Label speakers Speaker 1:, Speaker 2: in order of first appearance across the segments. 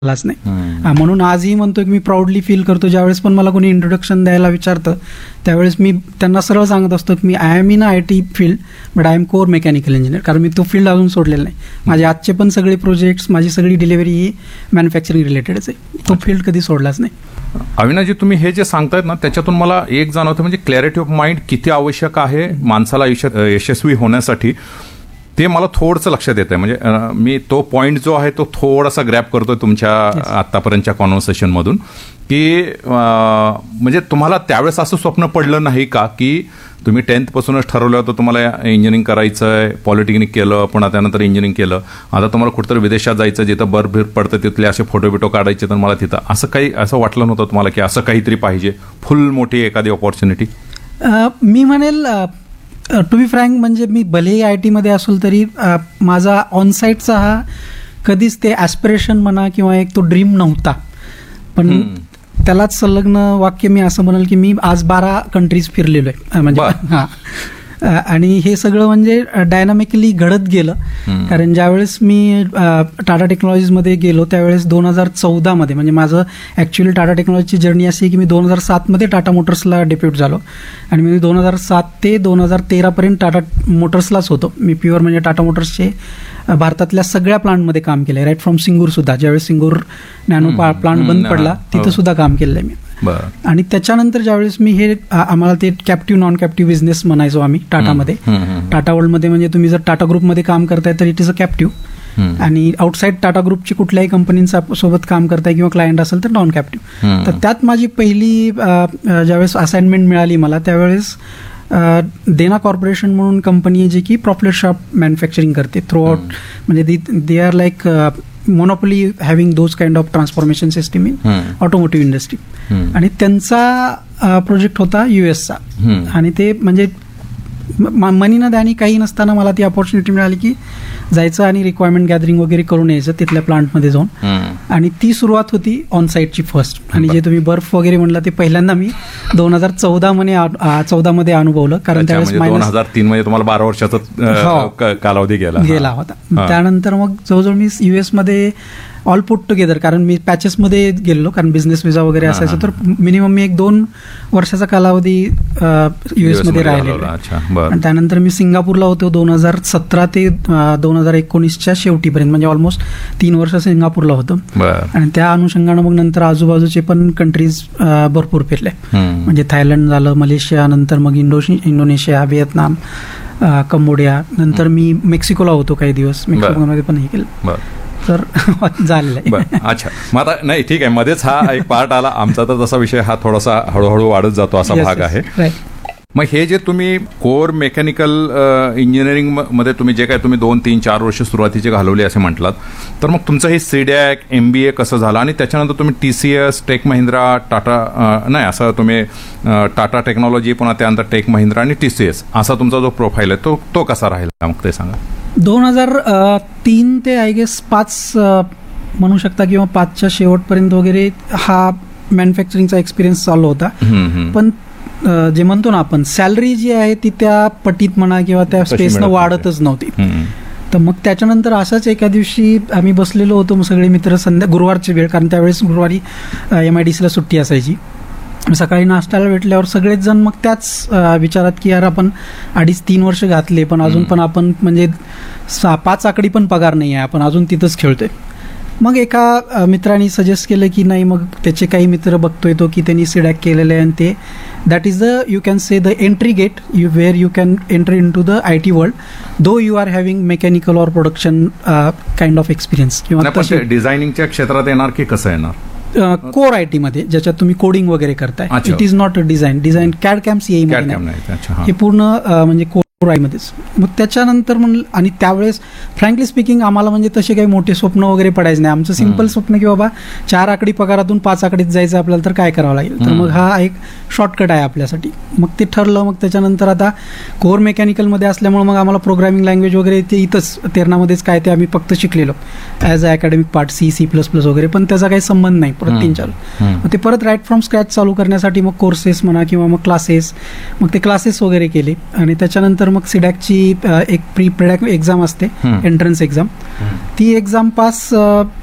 Speaker 1: आलाच नाही. म्हणून आजही म्हणतो की मी प्राऊडली फील करतो, ज्यावेळेस पण मला कोणी इंट्रोडक्शन द्यायला विचारतं त्यावेळेस मी त्यांना सरळ सांगत असतो की मी I am in IT field but I am core mechanical engineer, कारण मी तो फील्ड अजून सोडलेला नाही. माझे आजचे पण सगळे प्रोजेक्ट्स, माझी सगळी डिलिव्हरी ही मॅन्युफॅक्चरिंग रिलेटेडच आहे, तो फील्ड कधी सोडलाच नाही.
Speaker 2: अविनाशजी, तुम्ही हे जे सांगतायत ना त्याच्यातून मला एक जाणवतं, म्हणजे क्लॅरिटी ऑफ माइंड किती आवश्यक आहे माणसाला आयुष्यात यशस्वी होण्यासाठी, ते मला थोडंसं लक्षात येत आहे. म्हणजे मी तो पॉईंट जो आहे तो थोडासा ग्रॅप करतोय तुमच्या आतापर्यंतच्या कॉन्व्हर्सेशनमधून, की म्हणजे तुम्हाला त्यावेळेस असं स्वप्न पडलं नाही का की तुम्ही 10th पासूनच ठरवलं होतं तुम्हाला इंजिनिअरिंग करायचं आहे, पॉलिटेक्निक केलं, पुन्हा त्यानंतर इंजिनिअरिंग केलं, आता तुम्हाला कुठेतरी विदेशात जायचं, जिथं बर्फ पडतं तिथले असे फोटो काढायचे, तर मला तिथं असं वाटलं नव्हतं तुम्हाला की असं काहीतरी पाहिजे, फुल मोठी एखादी ऑपॉर्च्युनिटी?
Speaker 1: मी म्हणेल टू बी फ्रँक, म्हणजे मी भलेही IT मध्ये असेल तरी माझा ऑनसाईटचा हा कधीच ते ॲस्पिरेशन म्हणा किंवा एक तो ड्रीम नव्हता. पण त्यालाच संलग्न वाक्य मी असं म्हणाल की मी आज 12 कंट्रीज फिरलेलो आहे, म्हणजे हां. आणि हे सगळं म्हणजे डायनामिकली घडत गेलं, कारण ज्यावेळेस मी टाटा टेक्नॉलॉजीजमध्ये गेलो त्यावेळेस 2014 मध्ये, म्हणजे माझं ॲक्च्युअली टाटा टेक्नॉलॉजीची जर्नी अशी आहे की मी 2007 मध्ये टाटा मोटर्सला डेप्यूट झालो आणि मी 2007 ते 2013 पर्यंत टाटा मोटर्सलाच होतो. मी प्युअर म्हणजे टाटा मोटर्सचे भारतातल्या सगळ्या प्लांटमध्ये काम केलं आहे, राईट फ्रॉम सिंगूर सुद्धा, ज्यावेळेस सिंगूर नॅनो प्लांट बंद पडला तिथं सुद्धा काम केलेलं आहे मी. आणि त्याच्यानंतर ज्यावेळेस मी हे आम्हाला ते कॅप्टिव्ह नॉन कॅप्टिव्ह बिझनेस म्हणायचो आम्ही टाटामध्ये, टाटा वर्ल्डमध्ये, म्हणजे तुम्ही जर टाटा ग्रुपमध्ये काम करताय तर इट इज अ कॅप्टिव्ह, आणि आउटसाईड टाटा ग्रुपची कुठल्याही कंपनींचा सोबत काम करताय किंवा क्लायंट असेल तर नॉन कॅप्टिव्ह. तर त्यात माझी पहिली ज्यावेळेस असाइनमेंट मिळाली मला त्यावेळेस देना कॉर्पोरेशन म्हणून कंपनी आहे जी की प्रॉपलेट शॉप मॅन्युफॅक्चरिंग करते थ्रू आउट, म्हणजे they are like monopoly having those kind of transformation system in automotive industry. आणि त्यांचा प्रोजेक्ट होता US चा, आणि ते म्हणजे मनी न द्यानी काही नसताना मला ती अपॉर्च्युनिटी मिळाली की जायचं आणि रिक्वायरमेंट गॅदरिंग वगैरे करून यायचं तिथल्या प्लांटमध्ये जाऊन, आणि ती सुरुवात होती ऑनसाईटची फर्स्ट. आणि जे तुम्ही बर्फ वगैरे म्हणला ते पहिल्यांदा मी 2014 मध्ये अनुभवलं, कारण त्यावेळेस
Speaker 2: 2003 मध्ये तुम्हाला 12 वर्षाचा कालावधी गेला
Speaker 1: होता. त्यानंतर मग जवळजवळ मी US मध्ये ऑल पुट टुगेदर, कारण मी पॅचेसमध्ये गेलो कारण बिझनेस विजा वगैरे असायचं, तर मिनिमम मी 1-2 वर्षाचा कालावधी US मध्ये राहिलेलो. आणि त्यानंतर मी सिंगापूरला होतो 2017 ते 2019च्या शेवटीपर्यंत, म्हणजे ऑलमोस्ट 3 वर्ष सिंगापूरला होतो. आणि त्या अनुषंगानं मग नंतर आजूबाजूचे पण कंट्रीज भरपूर फिरले, म्हणजे थायलंड झालं, मलेशिया, नंतर मग इंडोनेशिया, व्हिएतनाम, कंबोडिया, नंतर मी मेक्सिकोला होतो काही दिवस, मेक्सिकोमध्ये पण हे केलं. तर झालेलं आहे.
Speaker 2: अच्छा, मग आता नाही ठीक आहे, मध्येच हा एक पार्ट आला आमचा, तर तसा विषय हा थोडासा हळूहळू वाढत जातो असा भाग आहे. मग हे जे तुम्ही कोर मेकॅनिकल इंजिनिअरिंग मध्ये तुम्ही जे काय तुम्ही 2-3-4 वर्ष सुरुवातीचे घालवले असे म्हटलात, तर मग तुमचं हे CDAC MBA कसं झालं, आणि त्याच्यानंतर तुम्ही TCS, टेक महिंद्रा, टाटा नाही असं तुम्ही टाटा टेक्नॉलॉजी, पुन्हा त्यानंतर टेक महिंद्रा आणि TCS असा तुमचा जो प्रोफाईल आहे तो कसा राहिला, मग ते सांगा.
Speaker 1: 2003 ते आय गेस 5 म्हणू शकता, किंवा 5च्या शेवटपर्यंत वगैरे हा मॅन्युफॅक्चरिंगचा एक्सपिरियन्स चालू होता. पण जे म्हणतो ना आपण सॅलरी जी आहे ती त्या पटीत म्हणा किंवा त्या स्पेसनं वाढतच नव्हती. तर मग त्याच्यानंतर असाच एका दिवशी आम्ही बसलेलो होतो, मग सगळे मित्र, गुरुवारची वेळ, कारण त्यावेळेस गुरुवारी MIDCला सुट्टी असायची. सकाळी नाश्त्याला भेटल्यावर सगळेच जण मग त्याच विचारात की यार आपण 2.5-3 वर्ष घातले पण अजून पण आपण म्हणजे 5 आकडी पण पगार नाही आहे, आपण अजून तिथंच खेळतोय. मग एका मित्राने सजेस्ट केलं की नाही, मग त्याचे काही मित्र बघतोय तो की त्यांनी CDAC केलेलं आहे, आणि ते that is the you can say the entry gate where you can enter in to the IT world, though you R having mechanical or production kind of experience.
Speaker 2: किंवा डिझायनिंगच्या क्षेत्रात येणार की कसं येणार,
Speaker 1: कोर IT मध्ये ज्याच्यात तुम्ही कोडिंग वगैरे करताय. It is not a design CAD/CAM CAE मध्ये, हे पूर्ण म्हणजे कोर मध्येच. मग त्याच्यानंतर आणि त्यावेळेस फ्रँकली स्पीकिंग आम्हाला म्हणजे तसे काही मोठे स्वप्न वगैरे पडायचे नाही. आमचं सिंपल स्वप्न की बाबा 4 आकडी पगारातून 5 आकडीत जायचं आपल्याला, तर काय करावं लागेल, तर मग हा एक शॉर्टकट आहे आपल्यासाठी. मग ते ठरलं. मग त्याच्यानंतर आता कोर मेकॅनिकलमध्ये असल्यामुळे मग आम्हाला प्रोग्रामिंग लँग्वेज वगैरे ते इथंच तेरणामध्येच काय ते आम्ही फक्त शिकलेलो as a academic part, C++ वगैरे, पण त्याचा काही संबंध नाही परत 3-4. मग ते परत राईट फ्रॉम स्क्रॅच चालू करण्यासाठी मग कोर्सेस म्हणा किंवा मग क्लासेस, मग ते क्लासेस वगैरे केले. आणि त्याच्यानंतर मग CDACची एक प्री-प्रेडॅक एक्झाम असते, एंट्रन्स एक्झाम, ती एक्झाम पास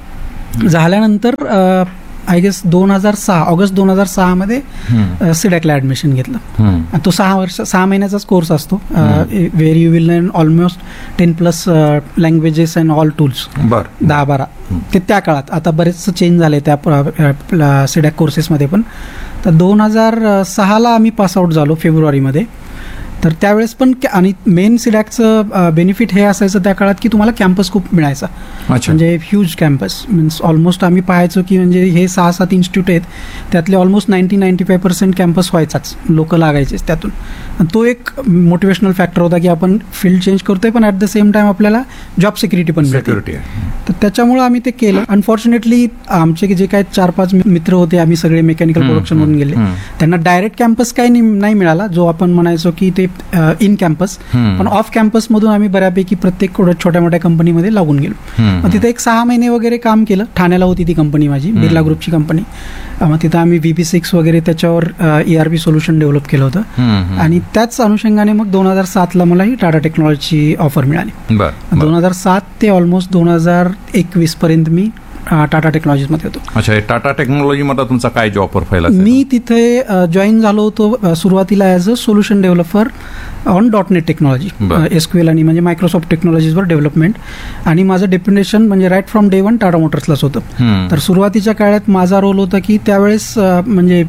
Speaker 1: झाल्यानंतर आय गेस 2006 ऑगस्ट 2006 मध्ये सिडॅकला ऍडमिशन घेतलं. तो 6 महिन्याचाच कोर्स असतो, where you will learn almost 10+ languages and all tools. 10-12 ते त्या काळात. आता बरेच चेंज झाले त्या सिडॅक कोर्सेसमध्ये पण. तर 2006ला आम्ही पासआउट झालो फेब्रुवारीमध्ये. तर त्यावेळेस पण आणि मेन सिडॅकचं बेनिफिट हे असायचं त्या काळात की तुम्हाला कॅम्पस खूप मिळायचा. म्हणजे ह्यूज कॅम्पस मीन्स ऑलमोस्ट आम्ही पाहायचो की म्हणजे हे 6-7 इन्स्टिट्यूट आहेत, त्यातले ऑलमोस्ट 90-95% कॅम्पस व्हायचाच, लोक लागायचेच त्यातून. तो एक मोटिवेशनल फॅक्टर होता की आपण फील्ड चेंज करतोय पण ॲट द सेम टाइम आपल्याला जॉब सिक्युरिटी पण मिळते. तर त्याच्यामुळे आम्ही ते केलं. अनफॉर्च्युनेटली आमचे जे काही 4-5 मित्र होते, आम्ही सगळे मेकॅनिकल प्रोडक्शनमधून गेले, त्यांना डायरेक्ट कॅम्पस काही नाही मिळाला, जो आपण म्हणायचो की ते इन कॅम्पस. पण ऑफ कॅम्पस मधून आम्ही बऱ्यापैकी प्रत्येक छोट्या मोठ्या कंपनीमध्ये लागून गेलो. मग तिथे एक 6 महिने वगैरे काम केलं. ठाण्याला होती ती कंपनी माझी, बिर्ला ग्रुपची कंपनी. मग तिथं आम्ही VB6 वगैरे त्याच्यावर ERP सोल्युशन डेव्हलप केलं होतं. आणि त्याच अनुषंगाने मग 2007ला मला ही टाटा टेक्नॉलॉजीची ऑफर मिळाली. 2007 ते ऑलमोस्ट 2021 पर्यंत मी टाटा टेक्नॉलॉजीमध्ये होतो.
Speaker 2: अच्छा, टाटा टेक्नॉलॉजीमध्ये तुमचा काय जॉब प्रोफाईल असेल?
Speaker 1: मी तिथे जॉईन झालो होतो सुरुवातीला as a solution developer on .NET technology, SQL आणि म्हणजे मायक्रोसॉफ्ट टेक्नॉलॉजीजवर डेव्हलपमेंट. आणि माझं डेप्युटेशन म्हणजे राईट फ्रॉम डे 1 टाटा मोटर्सलाच होतं. तर सुरुवातीच्या काळात माझा रोल होता की त्यावेळेस म्हणजे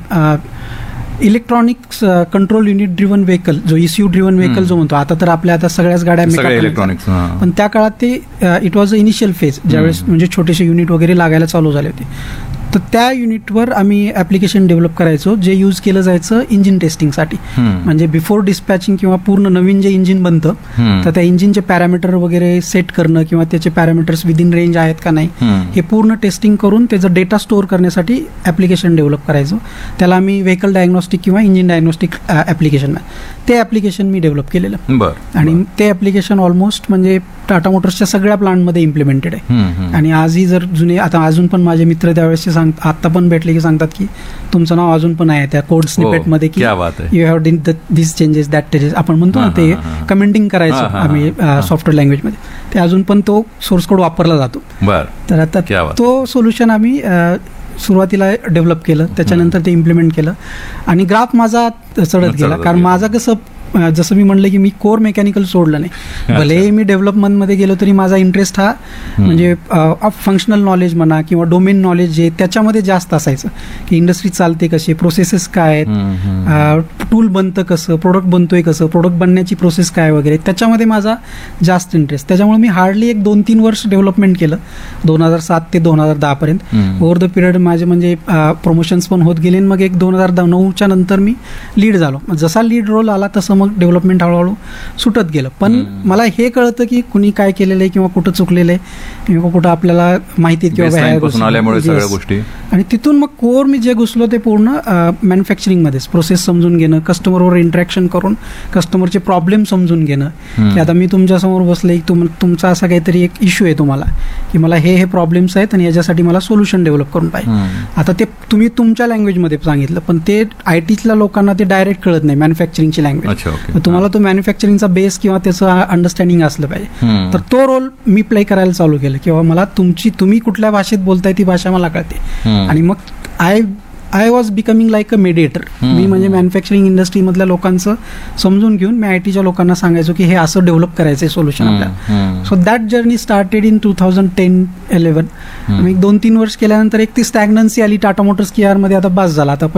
Speaker 1: electronics control unit driven vehicle, जो ECU ड्रिव्हन व्हेकल जो म्हणतो, आता तर आपल्या आता सगळ्याच गाड्या
Speaker 2: इलेक्ट्रॉनिक्स,
Speaker 1: पण त्या काळात ते it was a initial phase, ज्यावेळेस म्हणजे छोटेसे युनिट वगैरे लागायला चालू झाले होते. तर त्या युनिटवर आम्ही ॲप्लिकेशन डेव्हलप करायचो जे यूज केलं जायचं इंजिन टेस्टिंगसाठी. म्हणजे बिफोर डिस्पॅचिंग किंवा पूर्ण नवीन जे इंजिन बनतं तर त्या इंजिनचे पॅरामीटर वगैरे सेट करणं किंवा त्याचे पॅरामीटर्स विदिन रेंज आहेत का नाही हे पूर्ण टेस्टिंग करून त्याचं डेटा स्टोअर करण्यासाठी ॲप्लिकेशन डेव्हलप करायचो. त्याला आम्ही व्हेकल डायग्नोस्टिक किंवा इंजिन डायग्नोस्टिक ॲप्लिकेशन, ते ॲप्लिकेशन मी डेव्हलप केलेलं. आणि ते ॲप्लिकेशन ऑलमोस्ट म्हणजे टाटा मोटर्सच्या सगळ्या प्लांटमध्ये इम्प्लिमेंटेड आहे. आणि आजही जर जुने, आता अजून पण माझे मित्र त्यावेळेस आता पण भेटले की सांगतात की तुमचं नाव अजून पण आहे त्या कोड स्निपेटमध्ये की you have done this changes that changes, आपण म्हणतो ना ते कमेंटिंग करायचं आम्ही सॉफ्टवेअर लँग्वेजमध्ये, ते अजून पण तो सोर्स कोड वापरला जातो. तर आता तो सोल्युशन आम्ही सुरुवातीला डेव्हलप केलं, त्याच्यानंतर ते इम्प्लिमेंट केलं आणि ग्राफ माझा चढत गेला. कारण माझा कसं, जसं मी म्हणलं की मी कोर मेकॅनिकल सोडलं नाही, भलेही मी डेव्हलपमेंटमध्ये गेलो तरी माझा इंटरेस्ट हा म्हणजे फंक्शनल नॉलेज म्हणा किंवा डोमेन नॉलेज जे त्याच्यामध्ये जास्त असायचं, की इंडस्ट्री चालते कशी, प्रोसेसेस काय आहेत, टूल बनतं कसं, प्रोडक्ट बनतोय कसं, प्रोडक्ट बनण्याची प्रोसेस काय वगैरे, त्याच्यामध्ये माझा जास्त इंटरेस्ट. त्याच्यामुळे मी हार्डली 1-2-3 वर्ष डेव्हलपमेंट केलं 2007 ते 2010 पर्यंत. ओव्हर द पिरियड माझे म्हणजे प्रमोशन्स पण होत गेले. मग 2009च्या नंतर मी लीड झालो. जसा लीड रोल आला तसं मग डेव्हलपमेंट हळूहळू सुटत गेलं. पण मला हे कळतं की कुणी काय केलेलं आहे किंवा कुठं चुकलेलं आहे किंवा कुठं आपल्याला माहिती किंवा
Speaker 2: सगळ्या गोष्टी. आणि
Speaker 1: तिथून मग कोर मी जे घुसलो ते पूर्ण मॅन्युफॅक्चरिंगमध्येच प्रोसेस समजून घेणं, कस्टमरवर इंटरॅक्शन करून कस्टमरचे प्रॉब्लेम समजून घेणं, की आता मी तुमच्यासमोर बसले, तुमचा असा काहीतरी एक इश्यू आहे तुम्हाला की मला हे प्रॉब्लेम्स आहेत आणि याच्यासाठी मला सोल्युशन डेव्हलप करून पाहिजे. आता ते तुम्ही तुमच्या लँग्वेजमध्ये सांगितलं पण ते ITतल्या लोकांना ते डायरेक्ट कळत नाही मॅन्युफॅक्चरिंगची लँग्वेज. तुम्हाला तो मॅन्युफॅक्चरिंगचा बेस किंवा त्याचं अंडरस्टँडिंग असलं पाहिजे. तर तो रोल मी प्ले करायला चालू केलं किंवा मला तुम्ही कुठल्या भाषेत बोलताय ती भाषा मला कळते. आणि मग I was becoming like a mediator. मी म्हणजे मॅन्युफॅक्चरिंग इंडस्ट्रीमधल्या लोकांचं समजून घेऊन मी ITच्या लोकांना सांगायचो की हे असं डेव्हलप करायचं आहे सोल्युशन आपल्याला. So that journey started in 2010-11. मी 2-3 वर्ष केल्यानंतर एक ती स्टॅग्नन्सी आली टाटा मोटर्स KRमध्ये. आता बस झाला. आता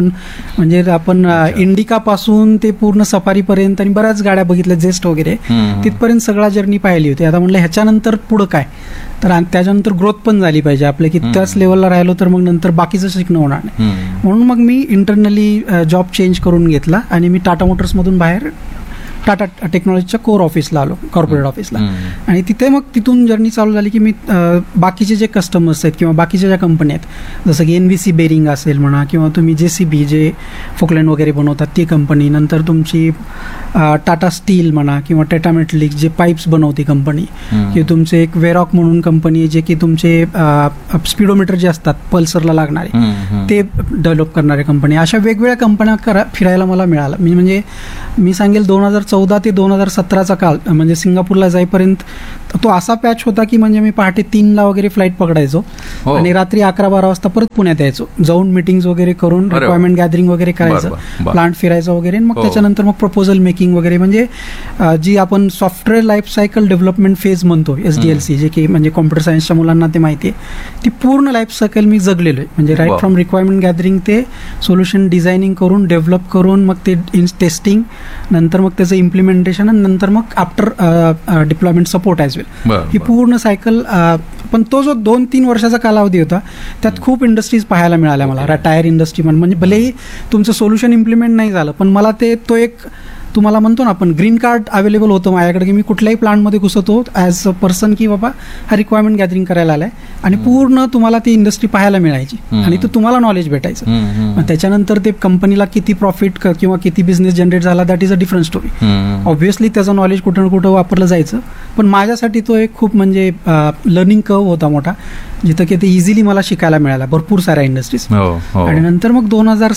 Speaker 1: आपण इंडिकापासून ते पूर्ण सफारीपर्यंत आणि बऱ्याच गाड्या बघितल्या, जेस्ट वगैरे तिथपर्यंत सगळा जर्नी पाहिली होती. आता म्हटलं ह्याच्यानंतर पुढं काय, तर त्याच्यानंतर ग्रोथ पण झाली पाहिजे आपल्या, की त्याच लेवलला राहिलो तर मग नंतर बाकीचं शिकणं होणार नाही. म्हणून मग मी इंटरनली जॉब चेंज करून घेतला आणि मी टाटा मोटर्समधून बाहेर टाटा टेक्नॉलॉजीच्या कोर ऑफिसला आलो, कॉर्पोरेट ऑफिसला. आणि तिथे मग तिथून जर्नी चालू झाली की मी बाकीचे जे कस्टमर्स आहेत किंवा बाकीच्या ज्या कंपन्या आहेत, जसं की NVC बेरिंग असेल म्हणा किंवा तुम्ही JCB जे फोकलँड वगैरे बनवतात ती कंपनी, नंतर तुमची टाटा स्टील म्हणा किंवा टाटा मेटलिक जे पाईप्स बनवते कंपनी, किंवा तुमचे एक वेरॉक म्हणून कंपनी आहे जे की तुमचे स्पीडोमीटर जे असतात पल्सरला लागणारे ते डेव्हलप करणारे कंपनी. अशा वेगवेगळ्या कंपन्या फिरायला मला मिळालं. म्हणजे मी सांगेल 2014 2014 ते 2017चा काळ म्हणजे सिंगापूरला जाईपर्यंत तो असा पॅच होता की म्हणजे मी पहाटे 3ला वगैरे फ्लाईट पकडायचो
Speaker 2: हो.
Speaker 1: आणि रात्री 11-12 वाजता परत पुण्यात यायचो, जाऊन मिटिंग्स वगैरे करून
Speaker 2: अरे वा.
Speaker 1: रिक्वायरमेंट गॅदरिंग वगैरे करायचं,
Speaker 2: बरं.
Speaker 1: प्लांट फिरायचं वगैरे, मग
Speaker 2: हो.
Speaker 1: त्याच्यानंतर मग प्रपोजल मेकिंग वगैरे, म्हणजे जी आपण software life cycle development phase म्हणतो SDLC, जे की म्हणजे कॉम्प्युटर सायन्सच्या मुलांना ते माहिती आहे, ती पूर्ण लाईफ सायकल मी जगलेलो आहे. म्हणजे राईट
Speaker 2: वा.
Speaker 1: फ्रॉम रिक्वायरमेंट गॅदरिंग ते सोल्युशन डिझायनिंग करून डेव्हलप करून मग ते टेस्टिंग, नंतर मग त्याचं इम्प्लिमेंटेशन आणि नंतर मग आफ्टर डिप्लॉयमेंट सपोर्ट ॲज वेल, ही पूर्ण सायकल. पण तो जो 2-3 वर्षाचा कालावधी होता त्यात खूप इंडस्ट्रीज पाहायला मिळाल्या मला, टायर इंडस्ट्री म्हणजे भलेही तुमचं सोल्युशन इम्प्लिमेंट नाही झालं, पण मला तो एक तुम्हाला म्हणतो ना आपण ग्रीन कार्ड अवेलेबल होतं माझ्याकडे, की मी कुठल्याही प्लांटमध्ये घुसतो ॲज अ पर्सन की बाबा हा रिक्वायरमेंट गॅदरिंग करायला आलाय, आणि पूर्ण तुम्हाला ती इंडस्ट्री पाहायला मिळायची आणि तो तुम्हाला नॉलेज भेटायचं. मग त्याच्यानंतर ते कंपनीला किती प्रॉफिट किंवा किती बिझनेस जनरेट झाला that is a different story. Obviously त्याचं नॉलेज कुठं ना कुठं वापरलं जायचं, पण माझ्यासाठी तो एक खूप म्हणजे लर्निंग कर्व होता मोठा, जिथं की ते इझिली मला शिकायला मिळाला भरपूर साऱ्या इंडस्ट्रीज. आणि नंतर मग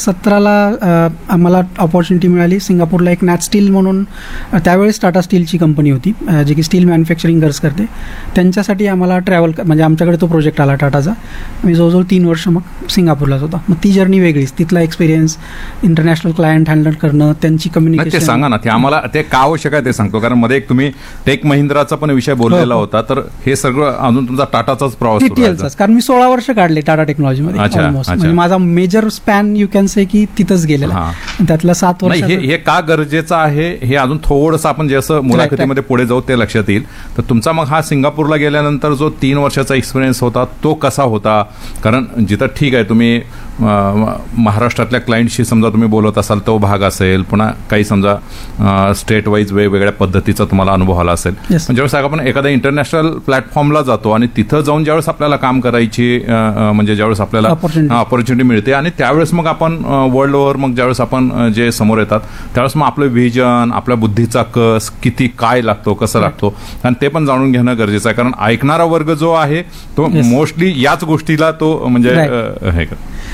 Speaker 1: 2017ला आम्हाला ऑपॉर्च्युनिटी मिळाली सिंगापूरला एक नॅट स्टील म्हणून, त्यावेळेस टाटा स्टीलची कंपनी होती जी की स्टील मॅन्युफॅक्चरिंग गर्स करते, त्यांच्यासाठी आम्हाला ट्रॅव्हल म्हणजे आमच्याकडे तो प्रोजेक्ट आला टाटाचा. मी जवळजवळ 3 वर्ष मग सिंगापूरलाच होता. मग ती जर्नी वेगळीच, तिथला एक्सपिरियन्स, इंटरनॅशनल क्लायंट हँडल करणं, त्यांची कम्युनिकेशन.
Speaker 2: ते सांगा ना, ते आम्हाला ते का आवश्यक आहे ते सांगतो, कारण मध्ये एक तुम्ही टेक महिंद्राचा पण विषय बोललेला होता, तर हे सगळं अजून तुमचा टाटाचाच प्रवास सुरू,
Speaker 1: कारण मी 16 वर्ष काढले टाटा टेक्नॉलॉजीमध्ये ऑलमोस्ट. म्हणजे माझा major span you can say की तिथंच गेलेला, त्यातला 7 वर्ष.
Speaker 2: हे का गरजेचं आहे हे अजून थोडंसं आपण जसं मुलाखतीमध्ये पुढे जाऊ ते लक्षात येईल. तर तुमचा मग हा सिंगापूरला गेल्यानंतर जो 3 वर्षाचा एक्सपिरियन्स होता तो कसा होता? कारण जिथं ठीक आहे तुम्ही महाराष्ट्रातल्या क्लायंटशी समजा तुम्ही बोलत असाल तो भाग असेल, पुन्हा काही समजा स्टेट वाईज वेगवेगळ्या पद्धतीचा तुम्हाला अनुभव आला असेल, पण ज्यावेळेस आपण एखाद्या इंटरनॅशनल प्लॅटफॉर्मला जातो आणि तिथं जाऊन ज्यावेळेस आपल्याला काम करायची म्हणजे ज्यावेळेस आपल्याला ऑपॉर्च्युनिटी मिळते आणि त्यावेळेस मग आपण वर्ल्ड ओव्हर मग ज्यावेळेस आपण जे समोर येतात त्यावेळेस मग आपलं व्हिजन, आपल्या बुद्धीचा कस किती काय लागतो, कसं लागतो, आणि ते पण जाणून घेणं गरजेचं आहे. कारण ऐकणारा वर्ग जो आहे तो मोस्टली याच गोष्टीला तो म्हणजे हे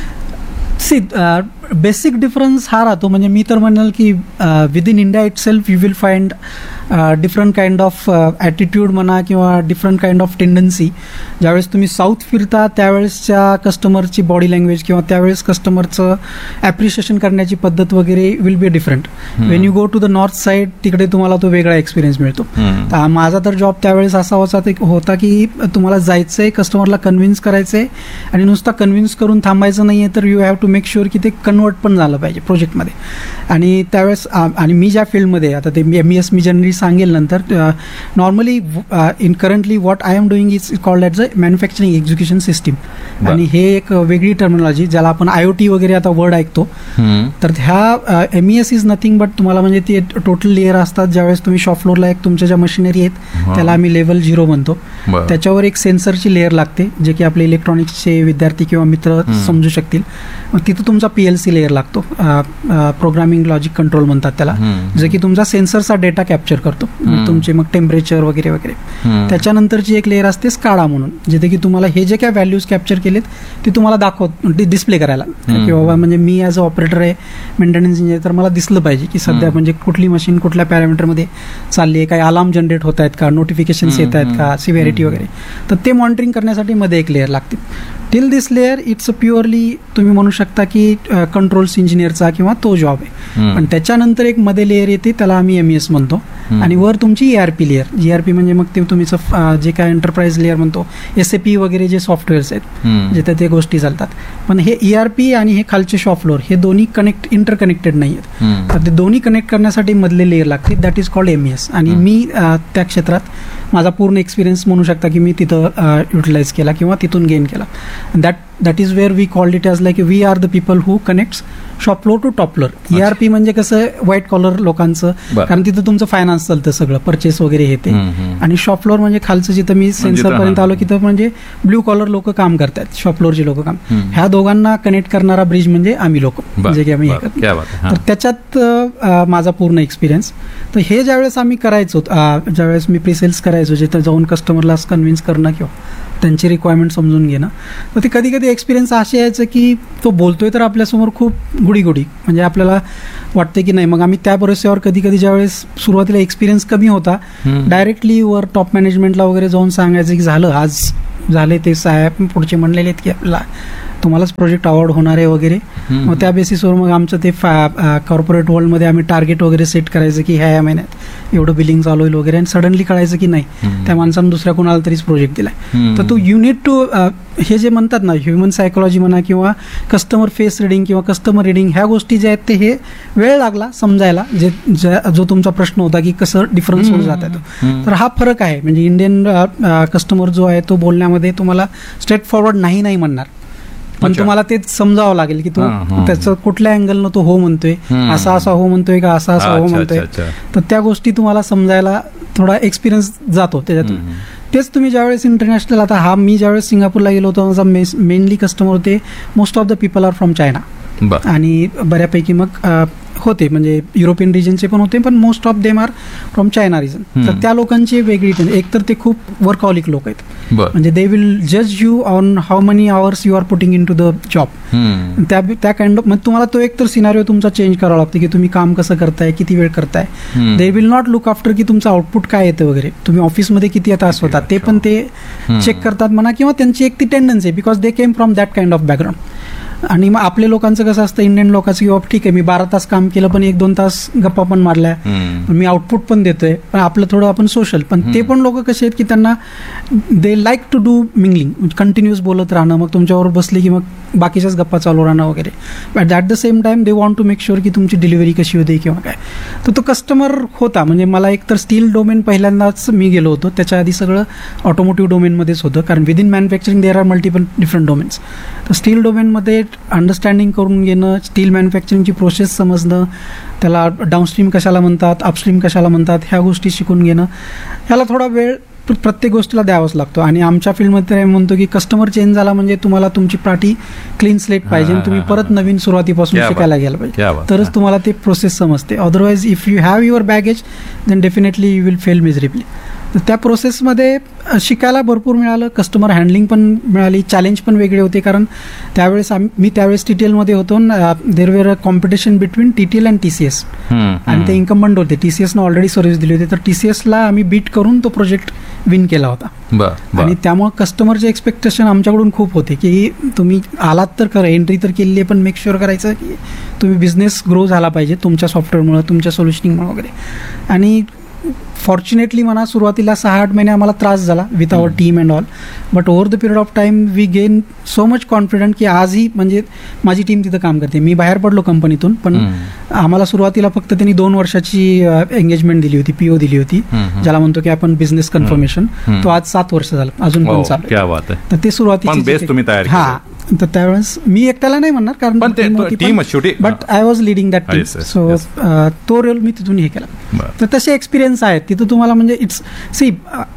Speaker 1: बेसिक डिफरन्स हा राहतो. म्हणजे मी तर म्हणेल की within India it self you will find different kind of attitude म्हणा किंवा डिफरंट काइंड ऑफ टेंडन्सी. ज्यावेळेस तुम्ही साऊथ फिरता त्यावेळेसच्या कस्टमरची बॉडी लँग्वेज किंवा त्यावेळेस कस्टमरचं ॲप्रिशिएशन करण्याची पद्धत वगैरे will be different. Wien you go to the north side तिकडे तुम्हाला तो वेगळा एक्सपिरियन्स मिळतो. माझा तर जॉब त्यावेळेस असा होता की तुम्हाला जायचंय, कस्टमरला कन्व्हिन्स करायचंय, आणि नुसता कन्व्हिन्स करून थांबायचं नाहीये, तर you have to make sure की ते कन्वर्ट पण झालं पाहिजे प्रोजेक्टमध्ये. आणि त्यावेळेस आणि मी ज्या फील्डमध्ये आता ते MES मी जनरली सांगेल नंतर, normally in currently what I am doing is called as a manufacturing execution system. आणि हे एक वेगळी टर्मिनॉलॉजी ज्याला आपण IoT वगैरे आता वर्ड ऐकतो, तर ह्या MES इज नथिंग बट तुम्हाला म्हणजे ते टोटल लेअर असतात. ज्यावेळेस तुम्ही शॉप फ्लोअरला एक तुमच्या ज्या मशिनरी आहेत त्याला आम्ही लेवल 0 म्हणतो, त्याच्यावर एक सेन्सरची लेअर लागते जे की आपले इलेक्ट्रॉनिक्सचे विद्यार्थी किंवा मित्र समजू शकतील. मग तिथं तुमचा PLC लेअर लागतो, प्रोग्रामिंग लॉजिक कंट्रोल म्हणतात त्याला, जे की तुमचा सेन्सरचा डेटा कॅप्चर करतो, तुमचे मग टेम्परेचर वगैरे वगैरे. त्याच्यानंतरची एक लेअर असते SCADA म्हणून, जिथे की तुम्हाला हे जे काय व्हॅल्यूज कॅप्चर केलेत ते तुम्हाला डिस्प्ले करायला, की बाबा म्हणजे मी ॲज अ ऑपरेटर आहे, मेंटेनन्स इंजिनियर, तर मला दिसलं पाहिजे की सध्या म्हणजे कुठली मशीन कुठल्या पॅरामीटरमध्ये चालली आहे, काही अलार्म जनरेट होत आहेत का, नोटिफिकेशन्स येत आहेत का, सिव्हिरिटी वगैरे. तर ते मॉनिटरिंग करण्यासाठी मध्ये एक लेअर लागते. Till this layer it's purely तुम्ही म्हणू शकता की कंट्रोल्स इंजिनियरचा किंवा तो जॉब आहे. पण त्याच्यानंतर एक मध्ये लेअर येते त्याला आम्ही MES म्हणतो, आणि वर तुमची ERP लेअर. ERP म्हणजे मग ते तुमचं जे काय एंटरप्राइज लेअर म्हणतो, SAP वगैरे जे सॉफ्टवेअर्स आहेत जिथे ते गोष्टी चालतात. पण हे ERP आणि हे खालचे शॉप फ्लोअर हे दोन्ही इंटरकनेक्टेड नाही आहेत, तर ते दोन्ही कनेक्ट करण्यासाठी मधले लेअर लागते, दॅट इज कॉल्ड MES. आणि मी त्या क्षेत्रात माझा पूर्ण एक्सपिरियन्स म्हणू शकता की मी तिथं युटिलाइज केला किंवा तिथून गेन केला. That is where we called it as like we R the people who connects shop floor to top floor. ERP म्हणजे कसं व्हाईट कॉलर लोकांचं, कारण तिथं तुमचं फायनान्स चालतं सगळं, परचेस वगैरे हे ते. आणि शॉप फ्लोअर म्हणजे खालचं जिथं मी सेन्सर पर्यंत आलो की तिथं म्हणजे ब्ल्यू कॉलर लोक काम करतात, शॉप फ्लोअरचे लोक काम. ह्या दोघांना कनेक्ट करणारा ब्रिज म्हणजे आम्ही लोक, जे की आम्ही तर त्याच्यात माझा पूर्ण एक्सपिरियन्स. तर हे ज्यावेळेस आम्ही करायचो, ज्यावेळेस मी प्रिसेल्स करायचो, जिथं जाऊन कस्टमरला कन्व्हिन्स करणं किंवा त्यांची रिक्वायरमेंट समजून घेणं, तर ते कधी कधी एक्सपिरियन्स असे यायचं की तो बोलतोय तर आपल्यासमोर खूप गुडी म्हणजे आपल्याला वाटतं की नाही, मग आम्ही त्या भरोश्यावर कधी कधी ज्यावेळेस सुरुवातीला एक्सपिरियन्स कमी होता, डायरेक्टली वर टॉप मॅनेजमेंटला वगैरे जाऊन सांगायचं की झालं, आज झाले ते साहेब पुढचे म्हणलेले आहेत की आपल्याला तुम्हालाच प्रोजेक्ट अवॉर्ड होणार आहे वगैरे. मग त्या बेसिसवर मग आमचं ते कॉर्पोरेट वर्ल्डमध्ये आम्ही टार्गेट वगैरे सेट करायचं की ह्या महिन्यात एवढं बिलिंग चालू होईल वगैरे, आणि सडनली कळायचं की नाही, त्या माणसानं दुसऱ्या कोणाला तरीच प्रोजेक्ट दिलाय. तर तो युनिट टू हे जे म्हणतात ना ह्युमन सायकोलॉजी म्हणा किंवा कस्टमर फेस रिडिंग किंवा कस्टमर रिडिंग, ह्या गोष्टी ज्या आहेत ते हे वेळ लागला समजायला, जो तुमचा प्रश्न होता की कसं डिफरन्स होऊन जात आहे. तर हा फरक आहे. म्हणजे इंडियन कस्टमर जो आहे तो बोलण्यामध्ये तुम्हाला स्ट्रेट फॉरवर्ड नाही म्हणणार, पण तुम्हाला ते समजावं लागेल की तो त्याचं कुठल्या अँगलनं तो हो म्हणतोय, असा हो म्हणतोय का असा हो म्हणतोय. तर त्या गोष्टी तुम्हाला समजायला थोडा एक्सपिरियन्स जातो त्याच्यातून. तेच तुम्ही ज्यावेळेस इंटरनॅशनल, आता मी ज्यावेळेस सिंगापूरला गेलो होतो, माझा मेनली कस्टमर होते, most of the people R from China, आणि बऱ्यापैकी मग होते म्हणजे युरोपियन रिजनचे पण होते, पण most of them R from China region. तर त्या लोकांची वेगळी, एक तर ते खूप वर्कहॉलिक लोक आहेत, म्हणजे दे विल जज you on how many hours you R putting in to the job. त्या काइंड ऑफ, म्हणजे तुम्हाला तो एक तर सिनारिओ तुमचा चेंज करावा लागतो की तुम्ही काम कसं करताय, किती वेळ करताय. They will not look after की तुमचं आउटपुट काय येतं वगैरे, तुम्ही ऑफिसमध्ये किती तास होतात ते पण ते चेक करतात म्हणा, किंवा त्यांची एक ती टेंडन्सी आहे because they came from that kind of background. आणि मग आपल्या लोकांचं कसं असतं, इंडियन लोकांचं किंवा ठीक आहे मी 12 तास काम केलं पण 1-2 तास गप्पा पण मारल्या, मी आउटपुट पण देतोय, पण आपलं थोडं आपण सोशल. पण ते पण लोक कसे आहेत की त्यांना दे like to do mingling, continuous बोलत राहणं, मग तुमच्याबरोबर बसले की मग बाकीच्याच गप्पा चालू राहणं वगैरे. But at the same time they want to make sure की तुमची डिलिव्हरी कशी होते किंवा काय. तर तो कस्टमर होता. म्हणजे मला एक तर स्टील डोमेन पहिल्यांदाच मी गेलो होतो, त्याच्या आधी सगळं ऑटोमोटिव्ह डोमेनमध्येच होतं, कारण within manufacturing there are multiple different domains. तर स्टील डोमेनमध्ये अंडरस्टँडिंग करून घेणं, स्टील मॅन्युफॅक्चरिंगची प्रोसेस समजणं, त्याला डाऊनस्ट्रीम कशाला म्हणतात, अपस्ट्रीम कशाला म्हणतात, ह्या गोष्टी शिकून घेणं, ह्याला थोडा वेळ प्रत्येक गोष्टीला द्यावाच लागतो. आणि आमच्या फील्डमध्ये म्हणतो की कस्टमर चेंज झाला म्हणजे तुम्हाला तुमची पार्टी क्लीन स्लेट पाहिजे, तुम्ही परत नवीन सुरुवातीपासून शिकायला गेला पाहिजे, तरच तुम्हाला ते प्रोसेस समजते. Otherwise if you have your baggage then definitely you will fail मिझरेबली. तर त्या प्रोसेसमध्ये शिकायला भरपूर मिळालं, कस्टमर हँडलिंग पण मिळाली, चॅलेंज पण वेगळे होते, कारण त्यावेळेस मी त्यावेळेस TTLमध्ये होतो, देर wear a competition between TTL and TCS, आणि ते इन्कम्बंट होते. TCSनं ऑलरेडी सर्व्हिस दिली होती, तर TCSला आम्ही बीट करून तो प्रोजेक्ट विन केला होता. आणि त्यामुळे कस्टमरचे एक्सपेक्टेशन आमच्याकडून खूप होते की तुम्ही आलात तर खरं, एंट्री तर केली आहे, पण मेक शुअर करायचं की तुम्ही बिझनेस ग्रो झाला पाहिजे तुमच्या सॉफ्टवेअरमुळे, तुमच्या सोल्युशनिंगमुळे वगैरे. आणि फॉर्च्युनेटली म्हणा सुरुवातीला 6-8 महिने आम्हाला त्रास झाला with our team and all, but over the period of time we gain so much confident की आजही म्हणजे माझी टीम तिथं काम करते. मी बाहेर पडलो कंपनीतून, पण आम्हाला सुरुवातीला फक्त त्यांनी 2 वर्षाची एंगेजमेंट दिली होती, PO दिली होती, ज्याला म्हणतो की आपण बिझनेस कन्फर्मेशन. तो आज 7 वर्ष झालं, अजून पण चालू आहे. तर ते सुरुवातीची, हा, तर त्यावेळेस मी एकट्याला नाही म्हणणार, कारण but I was leading that team. So तो रोल मी तिथून हे केला. तर तसे एक्सपिरियन्स आहेत तिथं तुम्हाला. म्हणजे it's C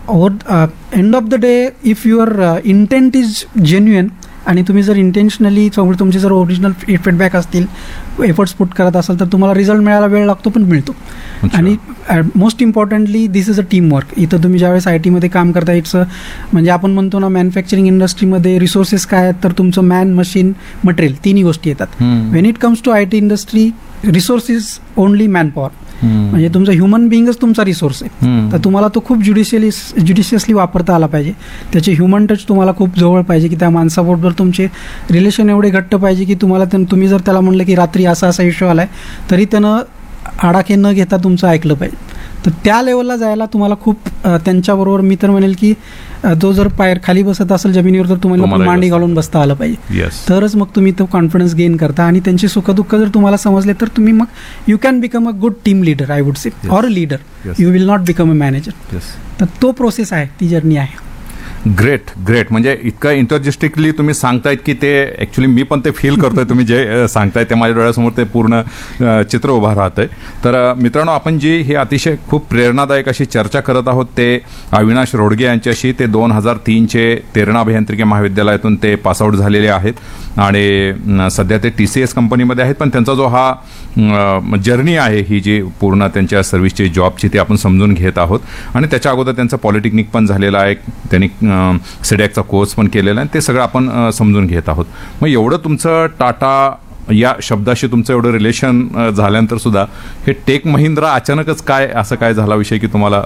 Speaker 1: end of the day if your intent is genuine, आणि तुम्ही जर इंटेन्शनली तुमचे जर ओरिजिनल फीडबॅक असतील, एफर्ट्स पुट करत असाल, तर तुम्हाला रिझल्ट मिळायला वेळ लागतो पण मिळतो. आणि most importantly this is a team work. इथं तुम्ही ज्यावेळेस IT काम करता, इट्स म्हणजे आपण म्हणतो ना मॅन्युफॅक्चरिंग इंडस्ट्रीमध्ये रिसोर्सेस काय आहेत, तर तुमचं मॅन, मशीन, मटेरियल तिन्ही गोष्टी येतात. Wien it comes to IT industry, resources only man power, म्हणजे तुमचा ह्युमन बिईंगच तुमचा रिसोर्स आहे. तर तुम्हाला तो खूप ज्युडिशियसली वापरता आला पाहिजे. त्याचे ह्युमन टच तुम्हाला खूप जवळ पाहिजे, की त्या माणसाबरोबर तुमचे रिलेशन एवढे घट्ट पाहिजे की तुम्ही जर त्याला म्हणलं की रात्री असा इश्यू आलाय, तरी त्यानं आडाखे न घेता तुमचं ऐकलं पाहिजे. तर त्या लेवलला जायला तुम्हाला खूप त्यांच्याबरोबर, मी तर म्हणेल की तो जर पायर खाली बसत असेल जमिनीवर, तर तुम्हाला मांडी घालून बसता आलं पाहिजे, तरच मग तुम्ही तो कॉन्फिडन्स गेन करता. आणि त्यांची सुखदुःख जर तुम्हाला समजले, तर तुम्ही मग you can become a good team leader, I would say, or a leader. You will not become a manager. तर तो प्रोसेस आहे, ती जर्नी आहे.
Speaker 2: ग्रेट. म्हणजे इतकं इंटरजिस्टिकली तुम्ही सांगतायत की ते ऍक्च्युली मी पण ते फील करतोय. तुम्ही जे सांगताय ते माझ्या डोळ्यासमोर ते पूर्ण चित्र उभं राहतंय. तर मित्रांनो, आपण जी ही अतिशय खूप प्रेरणादायक अशी चर्चा करत आहोत ते अविनाश रोडगे यांच्याशी. ते 2003चे तेरणा अभियांत्रिकी महाविद्यालयातून ते पासआउट झालेले आहेत आणि सध्या ते TCS कंपनीमध्ये आहेत. पण त्यांचा जो हा जर्नी आहे, ही जी पूर्ण त्यांच्या सर्व्हिसची जॉबची, ती आपण समजून घेत आहोत. आणि त्याच्या अगोदर त्यांचं पॉलिटेक्निक पण झालेलं आहे, त्यांनी सिडॅकचा कोर्स पण केलेला आहे, ते सगळं आपण समजून घेत आहोत. मग एवढं तुमचं टाटा या शब्दाशी तुमचं एवढं रिलेशन झाल्यानंतर सुद्धा हे टेक महिंद्रा अचानकच काय असं काय झाला विषय की तुम्हाला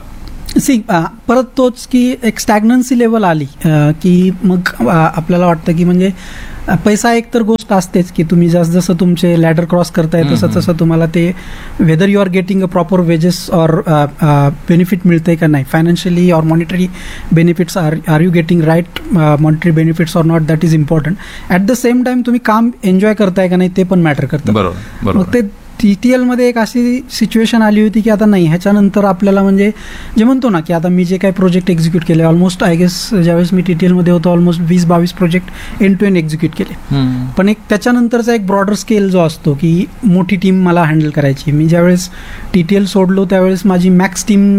Speaker 1: परत तोच की एक स्टॅग्नन्सी लेवल आली की मग आपल्याला वाटतं की म्हणजे पैसा एक तर गोष्ट असतेच की तुम्ही जसं तुमचे लॅडर क्रॉस करताय तसं तुम्हाला ते whether you R getting a proper wedges or benefit मिळतंय का नाही, financially or monetary benefits R you getting right monetary benefits or not, that is important. At the same time तुम्ही काम एन्जॉय करताय का नाही ते पण मॅटर करतं.
Speaker 2: बरोबर.
Speaker 1: मग ते TTL मध्ये एक अशी सिच्युएशन आली होती की आता नाही, ह्याच्यानंतर आपल्याला म्हणजे जे म्हणतो ना की आता मी जे काही प्रोजेक्ट एक्झिक्यूट केले ऑलमोस्ट आय गेस ज्यावेळेस मी TTL मध्ये होतो almost 20-22 project end to end execute केले. पण एक त्याच्यानंतरचा एक ब्रॉडर स्केल जो असतो की मोठी टीम मला हँडल करायची. मी ज्यावेळेस TTL सोडलो त्यावेळेस माझी मॅक्स टीम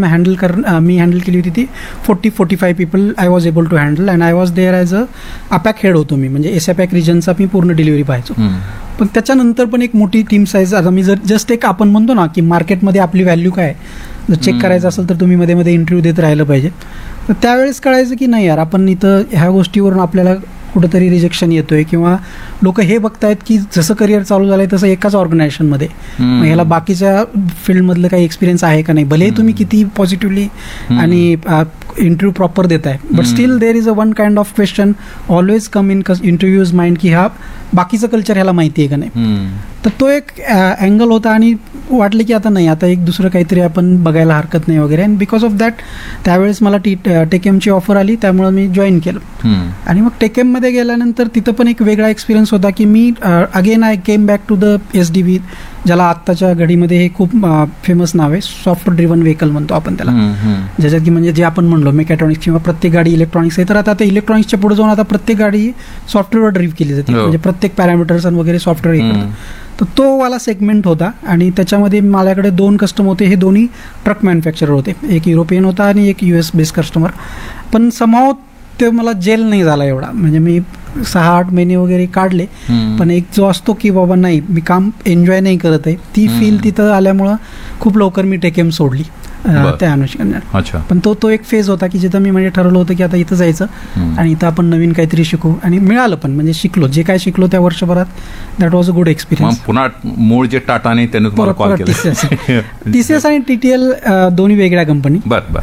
Speaker 1: मी हँडल केली होती ती 40-45 people I was able to handle and I was there as a अपॅक head होतो मी, म्हणजे एसअपॅक रिजनचा मी पूर्ण डिलिव्हरी पाहायचो. पण त्याच्यानंतर पण एक मोठी टीम साईज, आता मी जर जस्ट एक आपण म्हणतो ना की मार्केटमध्ये आपली व्हॅल्यू काय जर चेक करायचं असेल तर तुम्ही मध्ये मध्ये इंटरव्ह्यू देत राहिलं पाहिजे. तर त्यावेळेस कळायचं की नाही यार, आपण इथं ह्या गोष्टीवरून आपल्याला कुठंतरी रिजेक्शन येतोय किंवा लोक हे बघतायत की जसं करिअर चालू झालंय तसं एकाच ऑर्गनायझेशनमध्ये मग ह्याला बाकीच्या फील्डमधलं काही एक्सपिरियन्स आहे का नाही, भले तुम्ही किती पॉझिटिव्हली आणि इंटरव्ह्यू प्रॉपर देताय but still there is a one kind of question always come in interviews mind की हा बाकीचं कल्चर ह्याला माहिती आहे का नाही. तर तो एक अँगल होता आणि वाटलं की आता नाही, आता एक दुसरं काहीतरी आपण बघायला हरकत नाही वगैरे. अँड बिकॉज ऑफ दॅट त्यावेळेस मला टेकेमची ऑफर आली, त्यामुळे मी जॉईन केलं. आणि मग टेकेममध्ये गेल्यानंतर तिथं पण एक वेगळा एक्सपिरियन्स होता की me again I came back to the SDV, ज्याला आत्ताच्या घडीमध्ये हे खूप फेमस नाव आहे, सॉफ्टवेअर ड्रिव्हन व्हेकल म्हणतो आपण त्याला, ज्याच्यात की म्हणजे जे आपण म्हणलो मेकॅट्रॉनिक्स किंवा प्रत्येक गाडी इलेक्ट्रॉनिक्स आहे, तर आता ते इलेक्ट्रॉनिक्सच्या पुढे जाऊन आता प्रत्येक गाडी सॉफ्टवेअरवर ड्रिव्ह केली जाते, म्हणजे प्रत्येक पॅरामीटर्स आणि वगैरे सॉफ्टवेअर हे करतं. तर तो वाला सेगमेंट होता आणि त्याच्यामध्ये माझ्याकडे 2 कस्टमर होते. हे दोन्ही ट्रक मॅन्युफॅक्चरर होते, एक युरोपियन होता आणि एक US बेस्ड कस्टमर. पण समाव ते मला जेल नाही झाला एवढा, म्हणजे मी 6-8 महिने वगैरे काढले, पण एक जो असतो की बाबा नाही मी काम एन्जॉय नाही करत आहे, ती फील तिथं आल्यामुळं खूप लवकर मी टेकेम सोडली त्या अनुषंगाने. पण तो एक फेज होता की जिथं मी म्हणजे ठरवलं होतं की आता इथं जायचं आणि इथं आपण नवीन काहीतरी शिकू, आणि मिळालं पण, म्हणजे शिकलो जे काय शिकलो त्या वर्षभरात, that was a good experience.
Speaker 2: पुन्हा मूळ जे टाटाने त्याने तुम्हाला कॉल केला.
Speaker 1: TCS आणि TTL दोन्ही वेगळ्या कंपनी.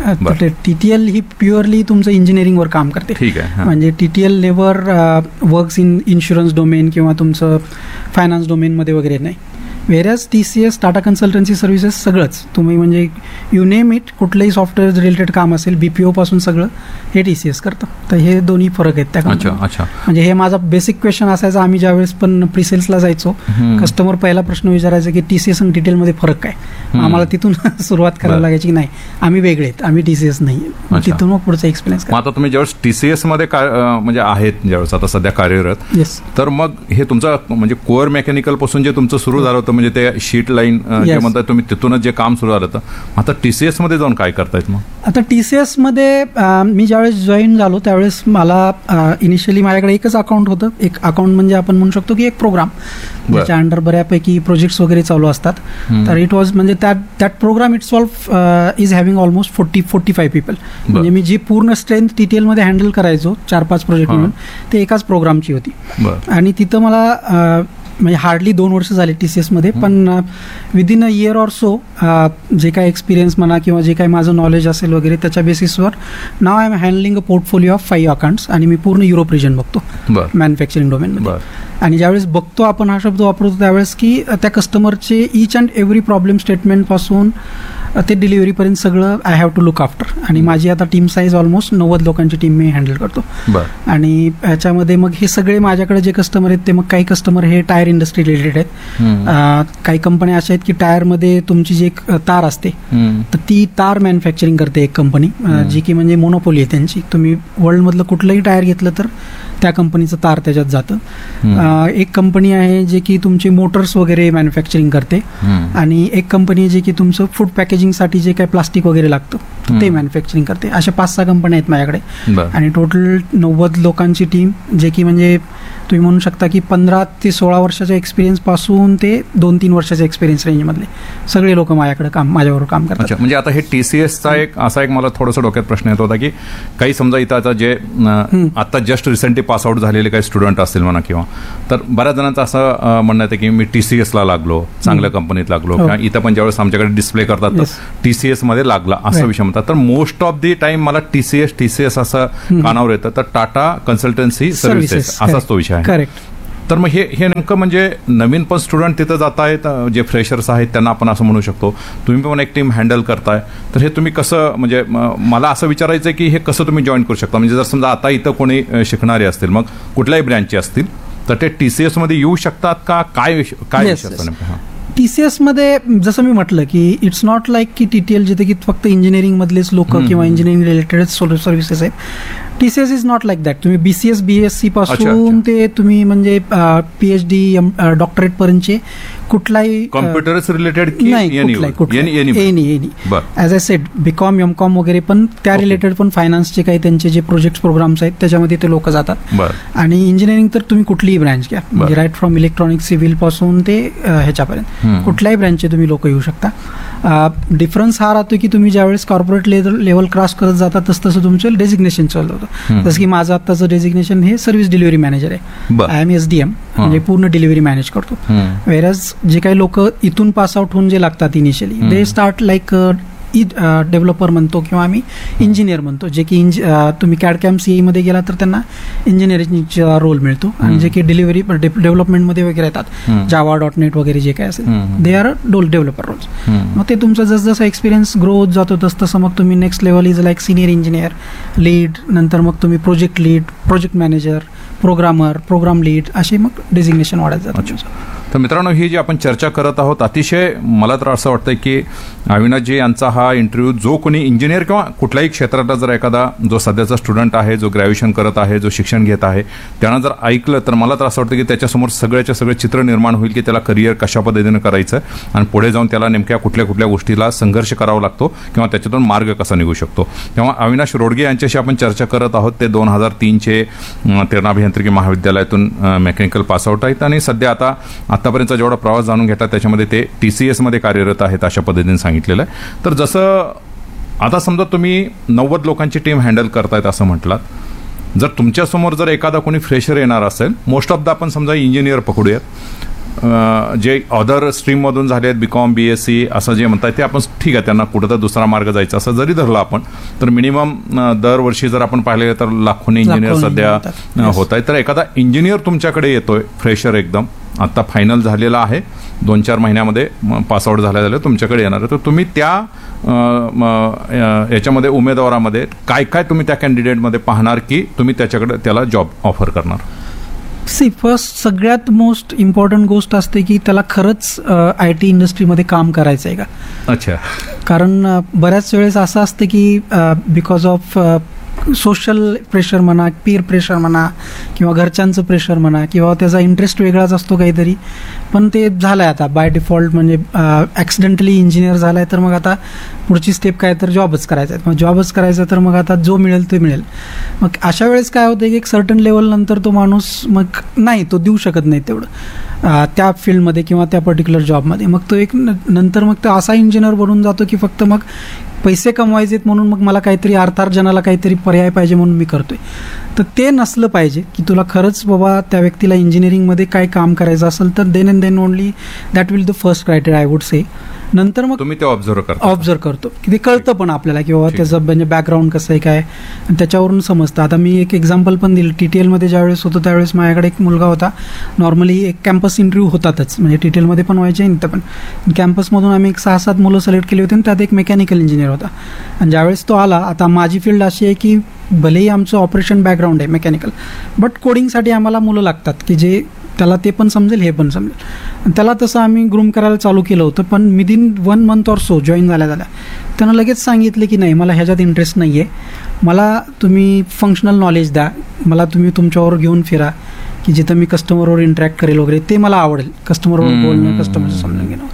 Speaker 1: TTL ही प्युअरली तुमचं इंजिनिअरिंगवर काम करते,
Speaker 2: ठीक आहे. म्हणजे
Speaker 1: TTL never works in insurance domain किंवा तुमचं फायनान्स डोमेनमध्ये वगैरे नाही. व्हेरॅज TCS टाटा कन्सल्टन्सी सर्व्हिसेस सगळंच तुम्ही म्हणजे यू नेम इट, कुठलंही सॉफ्टवेअर रिलेटेड काम असेल BPO पासून सगळं हे TCS करतं. तर हे दोन्ही फरक आहेत त्या कंपनीत. म्हणजे हे माझा बेसिक क्वेश्चन असायचा, आम्ही ज्यावेळेस पण प्रिसेल्सला जायचो, कस्टमर पहिला प्रश्न विचारायचा की TCS आणि TTL मध्ये फरक काय. आम्हाला तिथून सुरुवात करायला लागायची की नाही आम्ही वेगळे आहेत, आम्ही TCS नाही. तिथून मग पुढचा एक्सपिरियन्स.
Speaker 2: आता तुम्ही ज्यावेळेस TCS मध्ये म्हणजे आहेत ज्यावेळेस आता सध्या कार्यरत, तर मग हे तुमचं म्हणजे कोअर मेकॅनिकल पासून जे तुमचं सुरू झालं होतं, म्हणजे ते शीट लाईन जे म्हणतात तुम्ही, तिथूनच जे काम सुरू झालं होतं, आता TCS मध्ये जाऊन काय करतायत मग? आता
Speaker 1: TCS मध्ये मी ज्यावेळेस जॉईन झालो त्यावेळेस मला इनिशियली माझ्याकडे एकच अकाउंट होतं. एक अकाउंट म्हणजे आपण म्हणू शकतो की एक प्रोग्राम ज्याच्या अंडर बऱ्यापैकी प्रोजेक्ट्स वगैरे चालू असतात. तर इट वॉज म्हणजे that programme it सॉल्फ is having almost 40-45 people. म्हणजे मी जी पूर्ण स्ट्रेंथ TTL मध्ये हँडल करायचो 4-5 प्रोजेक्ट म्हणून, ते एकाच प्रोग्रामची होती. आणि तिथं मला म्हणजे हार्डली 2 वर्ष झाले TCS मध्ये, पण within a year or so जे काही एक्सपिरियन्स म्हणा किंवा जे काही माझं नॉलेज असेल वगैरे त्याच्या बेसिसवर नाव I am handling a portfolio of 5 accounts आणि मी पूर्ण युरोप रिजन बघतो मॅन्युफॅक्चरिंग डोमेनमध्ये. आणि ज्यावेळेस बघतो आपण हा शब्द वापरतो त्यावेळेस की त्या कस्टमरचे इच अँड एव्हरी प्रॉब्लेम स्टेटमेंटपासून ते डिलिव्हरीपर्यंत सगळं I have to look after. आणि माझी आता टीम साईज ऑलमोस्ट 90 लोकांची टीम मी हँडल करतो. आणि याच्यामध्ये मग हे सगळे माझ्याकडे जे कस्टमर आहेत ते मग काही कस्टमर हे टायर इंडस्ट्री रिलेटेड आहेत. काही कंपन्या अशा आहेत की टायरमध्ये तुमची जी एक तार असते तर ती तार मॅन्युफॅक्चरिंग करते एक कंपनी, जी की म्हणजे मोनोपोली आहे त्यांची. तुम्ही वर्ल्डमधलं कुठलंही टायर घेतलं तर त्या कंपनीचं तार त्याच्यात जातं. एक कंपनी आहे जे की तुमची मोटर्स वगैरे मॅन्युफॅक्चरिंग करते. आणि एक कंपनी जी की तुमचं फूड पॅकेजिंग पॅकेजिंगसाठी जे काही प्लास्टिक वगैरे लागतं ते मॅन्युफॅक्चरिंग करते. अशा 5-6 कंपन्या आहेत माझ्याकडे आणि टोटल 90 लोकांची टीम, जे की म्हणजे तुम्ही म्हणू शकता की 15 ते 16 वर्षाच्या एक्सपिरियन्स पासून ते 2-3 वर्षाच्या एक्सपिरियन्स रेंजमधले सगळे लोक माझ्याबरोबर काम करतात.
Speaker 2: म्हणजे आता हे TCSचा एक मला थोडासा डोक्यात प्रश्न येत होता की काही समजा इथं आता जे आता जस्ट रिसेंटली पास आउट झालेले काही स्टुडंट असतील म्हणा, किंवा तर बऱ्याच जणांचं असं म्हणणं येतं की मी TCSला लागलो, चांगल्या कंपनीत लागलो, किंवा इथं पण ज्यावेळेस आमच्याकडे डिस्प्ले करतात तर TCS मध्ये लागला असं विषय म्हणतात. तर मोस्ट ऑफ दी टाइम मला TCS असं कानावर येतं, तर टाटा कन्सल्टन्सी सर्व्हिसेस असाच तो विषय आहे.
Speaker 1: करेक्ट.
Speaker 2: तर मग हे नेमकं म्हणजे नवीन पण स्टुडंट तिथं जात आहेत, जे फ्रेशर्स आहेत त्यांना आपण असं म्हणू शकतो, तुम्ही पण एक टीम हँडल करताय, तर हे तुम्ही कसं, म्हणजे मला असं विचारायचं आहे की हे कसं तुम्ही जॉईन करू शकता. म्हणजे जर समजा आता इथं कोणी शिकणारे असतील, मग कुठल्याही ब्रँचचे असतील, तर ते TCS मध्ये येऊ शकतात का? काय विषय असतो नेमका?
Speaker 1: TCS मध्ये जसं मी म्हटलं की इट्स नॉट लाईक की TTL जिथे की फक्त इंजिनिअरिंग मधलेच लोक किंवा इंजिनिअरिंग रिलेटेड सर्व्हिसेस आहेत. TCS is not like that. तुम्ही BCS BSc पासून ते तुम्ही म्हणजे PhD डॉक्टरेट पर्यंतचे कुठलाही
Speaker 2: computers related
Speaker 1: any as I said BCom MCom वगैरे पण त्या रिलेटेड पण फायनान्सचे काही त्यांचे जे प्रोजेक्ट प्रोग्राम्स आहेत त्याच्यामध्ये ते लोक जातात. आणि इंजिनिअरिंग तर तुम्ही कुठलीही ब्रँच घ्या, म्हणजे राईट फ्रॉम इलेक्ट्रॉनिक सिव्हिल पासून ते ह्याच्यापर्यंत कुठल्याही ब्रँचचे तुम्ही लोक येऊ शकता. डिफरन्स हा राहतो की तुम्ही ज्यावेळेस कॉर्पोरेट लेवल क्रॉस करत जाता तसं तुमचं डेझिग्नेशन चालू होतं. जसं की माझं आत्ताचं डेझिग्नेशन हे सर्व्हिस डिलिव्हरी मॅनेजर आहे. आय एम SDM, म्हणजे पूर्ण डिलिव्हरी मॅनेज करतो. वेरॅज जे काही लोक इथून पास आउट होऊन जे लागतात initially, they start like developer म्हणतो किंवा आम्ही इंजिनियर म्हणतो, जे की तुम्ही CAD/CAM CAE मध्ये गेला तर त्यांना इंजिनिअरिंगचा रोल मिळतो. आणि जे की डिलिव्हरी डेव्हलपमेंटमध्ये वगैरे येतात, जावा .NET वगैरे जे काय असेल, दे आर डेव्हलपर रोल्स. मग ते तुमचा जसं एक्सपिरियन्स ग्रो होत जातो तसं मग तुम्ही next level is like senior engineer, lead, नंतर मग तुम्ही project lead, project manager, programmer, programme lead, असे मग डेझिग्नेशन वाढत जातं.
Speaker 2: तर मित्रांनो, ही जी आपण चर्चा करत आहोत, अतिशय मला तर असं वाटतं की अविनाशजी यांचा हा इंटरव्ह्यू जो कोणी इंजिनियर किंवा कुठल्याही क्षेत्रातला जर एखादा जो सध्याचा स्टुडंट आहे, जो ग्रॅज्युएशन करत आहे, जो शिक्षण घेत आहे, त्यांना जर ऐकलं तर मला तर असं वाटतं की त्याच्यासमोर सगळ्याच्या सगळं चित्र निर्माण होईल की त्याला करिअर कशा पद्धतीने करायचं आणि पुढे जाऊन त्याला नेमक्या कुठल्या कुठल्या गोष्टीला संघर्ष करावा लागतो किंवा त्याच्यातून मार्ग कसा निघू शकतो. तेव्हा अविनाश रोडगे यांच्याशी आपण चर्चा करत आहोत. ते 2003चे तेरणा अभियांत्रिकी महाविद्यालयातून मेकॅनिकल पासआउट आहेत आणि सध्या आतापर्यंतचा जेवढा प्रवास जाणून घेतला त्याच्यामध्ये ते TCS मध्ये कार्यरत आहेत अशा पद्धतीने सांगितलेलं आहे. तर जसं आता समजा तुम्ही 90 लोकांची टीम हँडल करतायत असं म्हटलात, जर तुमच्यासमोर जर एखादा कोणी फ्रेशर येणार असेल, मोस्ट ऑफ द आपण समजा इंजिनियर पकडूयात, जे अदर स्ट्रीममधून झाले आहेत, BCom BSc असं जे म्हणतात ते आपण ठीक आहे, त्यांना कुठं तर दुसरा मार्ग जायचा असं जरी धरला आपण, तर मिनिमम दरवर्षी जर आपण पाहिले तर लाखोनी इंजिनियर सध्या होत आहेत. तर एखादा इंजिनियर तुमच्याकडे येतोय फ्रेशर, एकदम आता फायनल झालेला आहे, 2-4 महिन्यामध्ये पासआउट झाले तुमच्याकडे येणार आहे, तर तुम्ही त्या याच्यामध्ये उमेदवारामध्ये काय काय तुम्ही त्या कॅन्डिडेटमध्ये पाहणार की तुम्ही त्याच्याकडे त्याला जॉब ऑफर करणार?
Speaker 1: फर्स्ट सगळ्यात मोस्ट इम्पॉर्टंट गोष्ट असते की त्याला खरंच IT इंडस्ट्रीमध्ये काम करायचं आहे का.
Speaker 2: अच्छा.
Speaker 1: कारण बऱ्याच वेळेस असं असतं की बिकॉज ऑफ सोशल प्रेशर म्हणा, पीर प्रेशर म्हणा, किंवा घरच्यांचं प्रेशर म्हणा, किंवा त्याचा इंटरेस्ट वेगळाच असतो काहीतरी, पण ते झालंय आता बाय डिफॉल्ट, म्हणजे ॲक्सिडेंटली इंजिनियर झालाय तर मग आता पुढची स्टेप काय तर जॉबच करायचा आहे. मग जॉबच करायचा तर मग आता जो मिळेल ते मिळेल. मग अशा वेळेस काय होतं की एक सर्टन लेवल नंतर तो माणूस मग नाही, तो देऊ शकत नाही तेवढं त्या फील्डमध्ये किंवा त्या पर्टिक्युलर जॉबमध्ये. मग तो एक नंतर मग तो असा इंजिनियर बनून जातो की फक्त मग पैसे कमवायचेत म्हणून मग मला काहीतरी अर्थार्जनाला काहीतरी पर्याय पाहिजे म्हणून मी करतोय. तर ते नसलं पाहिजे की तुला खरंच बाबा त्या व्यक्तीला इंजिनिअरिंगमध्ये काय काम करायचं असेल तर then and then only that will the first criteria I would say. नंतर मग
Speaker 2: तुम्ही ते ऑब्झर्व
Speaker 1: करतो की ते कळतं पण आपल्याला की बाबा त्याचं म्हणजे बॅकग्राऊंड कसं आहे काय, आणि त्याच्यावरून समजतं. आता मी एक एक्झाम्पल पण दिलं, TTL मध्ये ज्यावेळेस होतो त्यावेळेस माझ्याकडे एक मुलगा होता. नॉर्मली एक कॅम्पस इंटरव्ह्यू होतातच, म्हणजे TTL मध्ये पण व्हायचे इथं पण. कॅम्पसमधून आम्ही एक 6-7 मुलं सिलेक्ट केली होती आणि त्यात एक मेकॅनिकल इंजिनियर होता. आणि ज्यावेळेस तो आला, आता माझी फील्ड अशी आहे की भलेही आमचं ऑपरेशन बॅकग्राऊंड आहे मेकॅनिकल, बट कोडिंगसाठी आम्हाला मुलं लागतात की जे त्याला ते पण समजेल हे पण समजेल. त्याला तसं आम्ही ग्रूम करायला चालू केलं होतं. पण within 1 month or so join झाल्या त्यानं लगेच सांगितलं की नाही, मला ह्याच्यात इंटरेस्ट नाही आहे, मला तुम्ही फंक्शनल नॉलेज द्या, मला तुम्ही तुमच्यावर घेऊन फिरा की जिथं मी कस्टमरवर इंटरॅक्ट करेल वगैरे, ते मला आवडेल. कस्टमरवर बोलणं, कस्टमरचं समजून घेणं,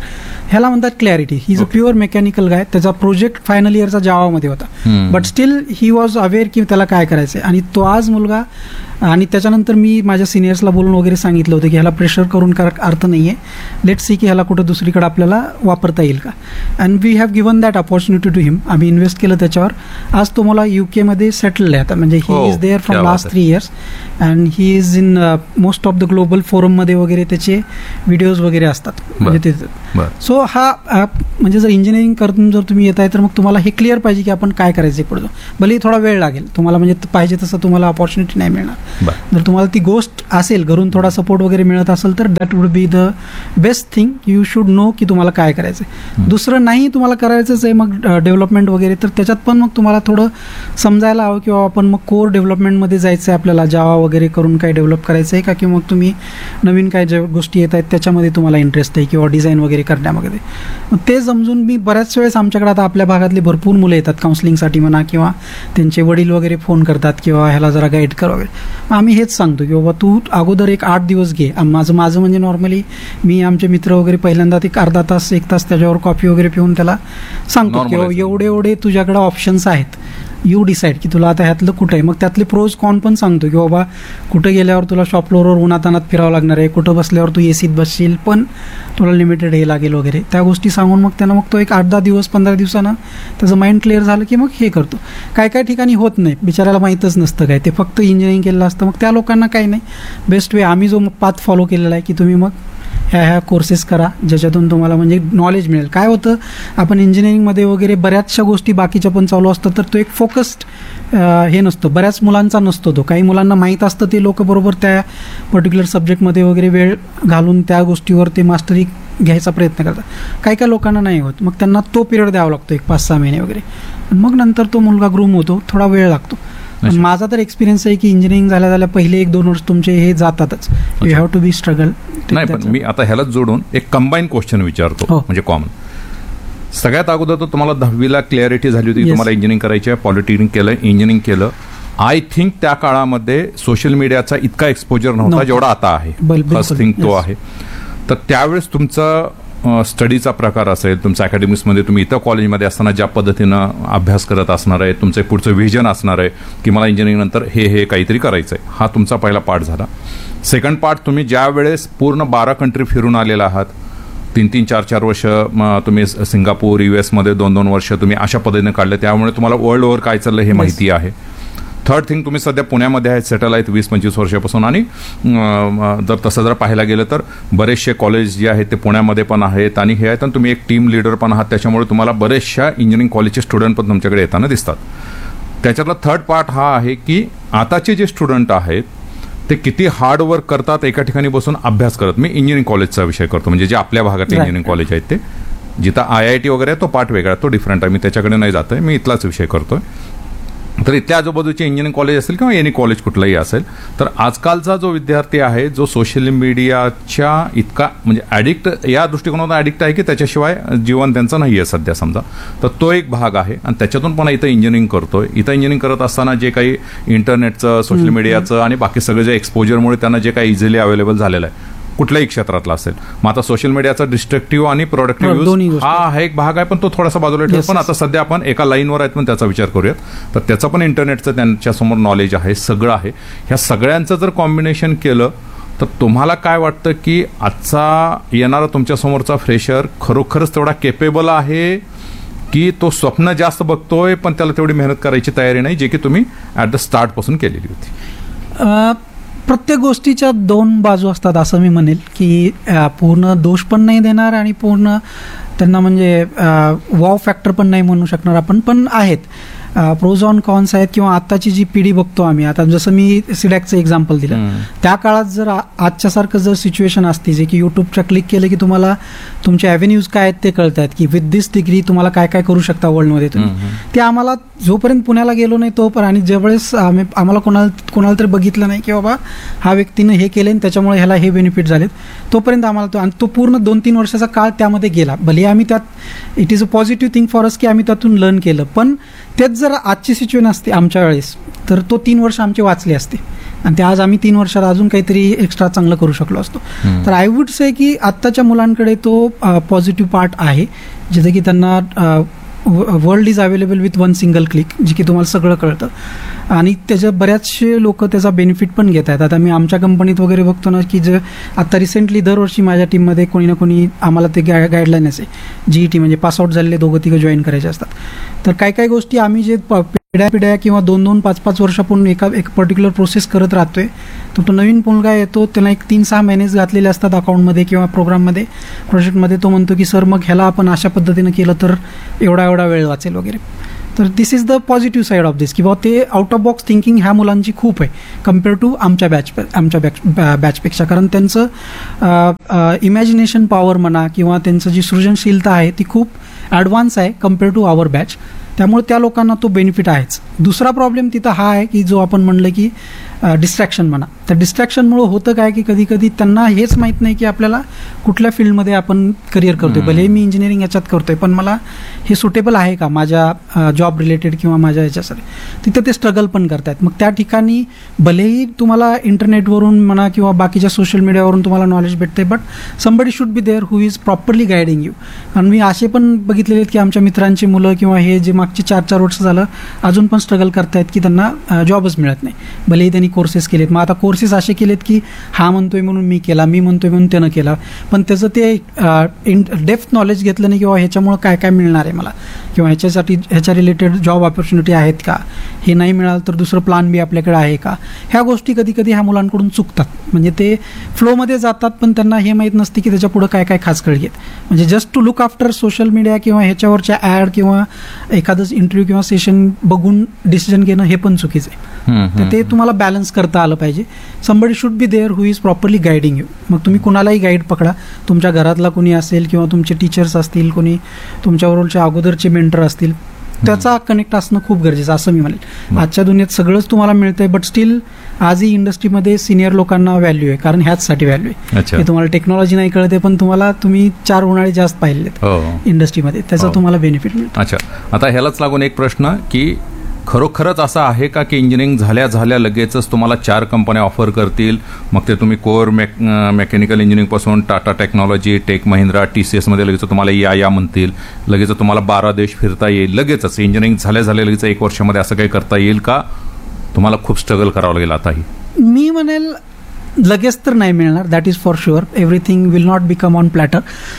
Speaker 1: ह्याला म्हणतात clarity. He is a pure mechanical गाय. त्याचा प्रोजेक्ट फायनल इयरचा जावामध्ये होता, but still he was aware की त्याला काय करायचं आहे. आणि तो आज मुलगा, आणि त्याच्यानंतर मी माझ्या सिनियर्सला बोलून वगैरे सांगितलं होतं की ह्याला प्रेशर करून अर्थ नाही आहे, लेट सी की ह्याला कुठं दुसरीकडे आपल्याला वापरता येईल का. And we have given that opportunity to हिम. आम्ही इन्व्हेस्ट केलं त्याच्यावर. आज तो मला UK मध्ये सेटल आहे आता, म्हणजे he is there from last 3 years and he is in most of the global फोरममध्ये वगैरे त्याचे व्हिडिओज वगैरे असतात म्हणजे तिथे. सो हा म्हणजे जर इंजिनिअरिंग करून जर तुम्ही येत आहे तर मग तुम्हाला हे क्लिअर पाहिजे की आपण काय करायचं पुढे. भलेही थोडा वेळ लागेल तुम्हाला, म्हणजे पाहिजे तसं तुम्हाला अपॉर्च्युनिटी नाही मिळणार. जर तुम्हाला ती गोष्ट असेल, घरून थोडा सपोर्ट वगैरे मिळत असेल तर that would be the best thing. You should know की तुम्हाला काय करायचं आहे. दुसरं नाही तुम्हाला करायचंच आहे मग डेव्हलपमेंट वगैरे, तर त्याच्यात पण मग तुम्हाला थोडं समजायला हवं किंवा आपण मग कोर डेव्हलपमेंटमध्ये जायचं आहे आपल्याला, जावा वगैरे करून काय डेव्हलप करायचं आहे का, किंवा मग तुम्ही नवीन काय ज्या गोष्टी येत आहेत त्याच्यामध्ये तुम्हाला इंटरेस्ट आहे किंवा डिझाईन वगैरे करण्यामध्ये. मग ते समजून मी बऱ्याच वेळेस आमच्याकडे आता आपल्या भागातली भरपूर मुलं येतात काउन्सिलिंगसाठी म्हणा, किंवा त्यांचे वडील वगैरे फोन करतात किंवा ह्याला जरा गाईड कर वगैरे. मग आम्ही हेच सांगतो की बाबा तू अगोदर एक 8 दिवस घे. माझं म्हणजे नॉर्मली मी आमचे मित्र वगैरे पहिल्यांदा एक अर्धा तास 1 तास त्याच्यावर कॉफी वगैरे पिऊन त्याला सांगतो की एवढे तुझ्याकडे ऑप्शन्स आहेत, यू डिसाईड की तुला आता ह्यातलं कुठं आहे. मग त्यातले प्रोज कॉन पण सांगतो की बाबा कुठं गेल्यावर तुला शॉप फ्लोअरवर उन्हातानात फिरावं लागणार आहे, कुठं बसल्यावर तू एसीत बसशील पण तुला लिमिटेड हे लागेल वगैरे, त्या गोष्टी सांगून मग त्यांना मग तो एक 8-10 दिवस 15 दिवसानं त्याचं माइंड क्लिअर झालं की मग हे करतो. काय ठिकाणी होत नाही, बिचारायला माहीतच नसतं काय, ते फक्त इंजिनिअरिंग केलेलं असतं. मग त्या लोकांना काही नाही, बेस्ट वे आम्ही जो पाथ फॉलो केलेला आहे की तुम्ही मग ह्या कोर्सेस करा ज्याच्यातून तुम्हाला म्हणजे नॉलेज मिळेल. काय होतं आपण इंजिनिअरिंगमध्ये वगैरे बऱ्याचशा गोष्टी बाकीच्या पण चालू असतात, तर तो एक फोकस्ड हे नसतो, बऱ्याच मुलांचा नसतो तो. काही मुलांना माहीत असतं ते लोक बरोबर त्या पर्टिक्युलर सब्जेक्टमध्ये वगैरे वेळ घालून त्या गोष्टीवर ते मास्टरी घ्यायचा प्रयत्न करतात. काही लोकांना नाही होत, मग त्यांना तो पिरियड द्यावा लागतो 1-5-6 महिने वगैरे. मग नंतर तो मुलगा ग्रूम होतो, थोडा वेळ लागतो. माझा तर एक्सपिरियन्स आहे की इंजिनिअरिंग झाल्या पहिले 1-2 वर्ष तुमचे हे जातातच. You have to be struggle.
Speaker 2: नाही, पण मी आता ह्यालाच जोडून एक कंबाईन क्वेश्चन विचारतो, म्हणजे कॉमन. सगळ्यात अगोदर तर तुम्हाला 10वीला क्लॅरिटी झाली होती तुम्हाला इंजिनिअरिंग करायची आहे, पॉलिटेक्निक केलं, इंजिनिअरिंग केलं. आय थिंक त्या काळामध्ये सोशल मीडियाचा इतका एक्सपोजर नव्हता जेवढा आता आहे. फर्स्ट थिंग तो आहे. तर त्यावेळेस तुमचा स्टडीचा प्रकार असेल, तुमचा अकॅडमिक्समध्ये तुम्ही इथं कॉलेजमध्ये असताना ज्या पद्धतीनं अभ्यास करत असणार आहे, तुमचं पुढचं व्हिजन असणार आहे की मला इंजिनिअरिंग नंतर हे काहीतरी करायचं आहे, हा तुमचा पहिला पार्ट झाला. सेकंड पार्ट, तुम्ही ज्या वेळेस पूर्ण 12 कंट्री फिरून आलेला आहात, 3-3, 4-4 वर्ष तुम्ही सिंगापूर, US मध्ये 2-2 वर्ष तुम्ही अशा पद्धतीने काढले, त्यामुळे तुम्हाला वर्ल्ड ओव्हर काय चाललं हे माहिती आहे. थर्ड थिंग, तुम्ही सध्या पुण्यामध्ये आहेत, सेटल आहेत 20-25 वर्षापासून, आणि जर तसं जर पाहायला गेलं तर बरेचसे कॉलेज जे आहेत ते पुण्यामध्ये पण आहेत आणि हे आहेत, आणि तुम्ही एक टीम लीडर पण आहात, त्याच्यामुळे तुम्हाला बरेचशा इंजिनिअरिंग कॉलेजचे स्टुडंट पण तुमच्याकडे येताना दिसतात. त्याच्यातला थर्ड पार्ट हा आहे की आताचे जे स्टुडंट आहेत ते किती हार्ड वर्क करतात एका ठिकाणी बसून अभ्यास करत. मी इंजिनिअरिंग कॉलेजचा विषय करतो, म्हणजे जे आपल्या भागात इंजिनिअरिंग कॉलेज आहेत ते, जिथं IIT वगैरे तो पार्ट वेगळा, तो डिफरंट आहे, मी त्याच्याकडे नाही जात आहे, मी इथलाच विषय करतोय. तर इथल्या आजूबाजूचे इंजिनिअरिंग कॉलेज असेल किंवा एनी कॉलेज कुठलंही असेल, तर आजकालचा जो विद्यार्थी आहे जो सोशल मीडियाच्या इतका म्हणजे ॲडिक्ट, या दृष्टिकोनातून ॲडिक्ट आहे की त्याच्याशिवाय जीवन त्यांचं नाही आहे सध्या समजा, तर तो एक भाग आहे. आणि त्याच्यातून पण इथं इंजिनिअरिंग करतोय. इथं इंजिनिअरिंग करत असताना जे काही इंटरनेटचं, सोशल मीडियाचं आणि बाकी सगळं जे एक्सपोजरमुळे त्यांना जे काही इझिली अवेलेबल झालेलं आहे कुठल्याही क्षेत्रातला असेल. मग आता सोशल मीडियाचा डिस्ट्रक्टिव्ह आणि प्रोडक्टिव्ह यूज हा एक भाग आहे, पण तो थोडासा बाजूला ठेवतो. पण आता सध्या आपण एका लाईनवर आहेत पण त्याचा विचार करूयात. तर त्याचं पण इंटरनेटचं त्यांच्यासमोर नॉलेज आहे, सगळं आहे. ह्या सगळ्यांचं जर कॉम्बिनेशन केलं तर तुम्हाला काय वाटतं की आजचा येणारा तुमच्यासमोरचा फ्रेशर खरोखरच तेवढा केपेबल आहे की तो स्वप्न जास्त बघतोय पण त्याला तेवढी मेहनत करायची तयारी नाही, जे की तुम्ही ॲट द स्टार्ट पासून केलेली होती?
Speaker 1: प्रत्येक गोष्टीच्या 2 बाजू असतात असं मी म्हणेल की पूर्ण दोष पण नाही देणार आणि पूर्ण त्यांना म्हणजे वॉव फॅक्टर पण नाही म्हणू शकणार आपण, पण आहेत प्रोज ऑन कॉन्स आहेत. किंवा आत्ताची जी पिढी बघतो आम्ही आता, जसं मी सिडॅकचं एक्झाम्पल दिलं, त्या काळात जर आजच्यासारखं जर सिच्युएशन असते जे की यूट्यूबच्या क्लिक केलं की तुम्हाला तुमचे ॲव्हेन्यूज काय आहेत ते कळत आहेत की विथ दिस डिग्री तुम्हाला काय काय करू शकता वर्ल्डमध्ये तुम्ही. ते आम्हाला जोपर्यंत पुण्याला गेलो नाही तोपर्यंत, आणि ज्यावेळेस आम्हाला कोणाला तरी बघितलं नाही की बाबा हा व्यक्तीनं हे केले आणि त्याच्यामुळे ह्याला हे बेनिफिट झालेत, तोपर्यंत आम्हाला आणि तो पूर्ण 2-3 वर्षाचा काळ त्यामध्ये गेला. भले आम्ही त्यात it is a positive thing for us की आम्ही त्यातून लर्न केलं, पण तेच जर आजची सिच्युएशन असते आमच्या वेळेस तर तो 3 वर्ष आमचे वाचले असते. आणि ते आज आम्ही 3 वर्षात अजून काहीतरी एक्स्ट्रा चांगलं करू शकलो असतो. तर आय वुड से की आत्ताच्या मुलांकडे तो पॉझिटिव्ह पार्ट आहे, जिथे की त्यांना world is available with one single click, जे की तुम्हाला सगळं कळतं आणि त्याच्या बऱ्याचशे लोक त्याचा बेनिफिट पण घेत आहेत. आता मी आमच्या कंपनीत वगैरे बघतो ना की जे आता रिसेंटली दरवर्षी माझ्या टीममध्ये कोणी ना कोणी आम्हाला ते गाईडलाईन असे GET म्हणजे पासआउट झालेले 2-3 जॉईन करायचे असतात. तर काही गोष्टी आम्ही जे पिढ्या किंवा 2-2, 5-5 वर्षापूर्वी एक पर्टिक्युलर प्रोसेस करत राहतोय, तर तो नवीन मुलगा येतो, त्याला एक 3-6 महिनेच घातलेले असतात अकाउंटमध्ये किंवा प्रोग्राममध्ये, प्रोजेक्टमध्ये. तो म्हणतो की सर मग ह्याला आपण अशा पद्धतीनं केलं तर एवढा वेळ वाचेल वगैरे. तर दिस is the positive side of दिस, की बाबा ते आउट ऑफ बॉक्स थिंकिंग ह्या मुलांची खूप आहे कम्पेअर टू आमच्या बॅचपेक्षा. कारण त्यांचं इमॅजिनेशन पॉवर म्हणा किंवा त्यांचं जी सृजनशीलता आहे ती खूप ॲडव्हान्स आहे कम्पेअर टू आवर बॅच. त्यामुळे त्या लोकांना तो बेनिफिट आहेच. दुसरा प्रॉब्लेम तिथं हा आहे की जो आपण म्हणलं की डिस्ट्रॅक्शन म्हणा, तर डिस्ट्रॅक्शनमुळे होतं काय की कधी त्यांना हेच माहीत नाही की आपल्याला कुठल्या फील्डमध्ये आपण करिअर करतोय. भले मी इंजिनिअरिंग याच्यात करतोय, पण मला हे सुटेबल आहे का माझ्या जॉब रिलेटेड किंवा माझ्या याच्यासाठी. तिथं ते स्ट्रगल पण करतायत. मग त्या ठिकाणी भलेही तुम्हाला इंटरनेटवरून म्हणा किंवा बाकीच्या सोशल मीडियावरून तुम्हाला नॉलेज भेटते, but somebody should be there who is properly guiding you. आणि मी असे पण बघितलेले आहेत की आमच्या मित्रांची मुलं किंवा हे जे मागचे 4-4 वर्ष झालं अजून पण स्ट्रगल करतायत की त्यांना जॉबच मिळत नाही. भलेही त्यांनी कोर्सेस केलेत. मग आता कोर्सेस असे केलेत की हा म्हणतोय म्हणून मी केला, मी म्हणतोय म्हणून त्यानं केला, पण त्याचं ते डेप्थ नॉलेज घेतलं नाही किंवा ह्याच्यामुळं काय मिळणार आहे मला किंवा ह्याच्या रिलेटेड जॉब ऑपॉर्च्युनिटी आहेत का, हे नाही मिळालं तर दुसरं प्लान बी आपल्याकडे आहे का. ह्या गोष्टी कधी ह्या मुलांकडून चुकतात. म्हणजे ते फ्लोमध्ये जातात, पण त्यांना हे माहीत नसते की त्याच्या पुढं काय खास कळी आहेत. म्हणजे just to look after social media किंवा ह्याच्यावरच्या ॲड किंवा एखादंच इंटरव्ह्यू किंवा सेशन बघून डिसिजन घेणं हे पण चुकीचं आहे. तर ते तुम्हाला बॅलन्स करता आलं पाहिजे. Somebody should be there who is properly guiding you. मग तुम्ही कुणालाही गाईड पकडा, तुमच्या घरातला कोणी असेल किंवा तुमचे टीचर्स असतील, कोणी तुमच्याबरोबरच्या अगोदरचे मेंटर असतील, त्याचा कनेक्ट असणं खूप गरजेचं असं मी म्हणेल. आजच्या दुनियेत सगळंच तुम्हाला मिळतंय, बट स्टील आजही इंडस्ट्रीमध्ये सिनियर लोकांना व्हॅल्यू आहे, कारण ह्याचसाठी व्हॅल्यू आहे की तुम्हाला टेक्नॉलॉजी नाही कळते, पण तुम्ही 4 उन्हाळे जास्त पाहिलेत इंडस्ट्रीमध्ये, त्याचा तुम्हाला बेनिफिट मिळतो.
Speaker 2: अच्छा, आता ह्यालाच लागून एक प्रश्न की खरोखरच असं आहे का की इंजिनिअरिंग झाल्या लगेचच तुम्हाला 4 कंपन्या ऑफर करतील, मग ते तुम्ही core mechanical इंजिनिअरिंगपासून Tata technology, take Mahindra, TCS मध्ये लगेच तुम्हाला या म्हणतील, लगेच तुम्हाला 12 देश फिरता येईल, लगेचच इंजिनिअरिंग झाल्या लगेच 1 वर्षामध्ये असं काही करता येईल का? तुम्हाला खूप स्ट्रगल करावं लागेल आताही?
Speaker 1: मी म्हणेल लगेच तर नाही मिळणार, that is for sure. Everything will not become on platter.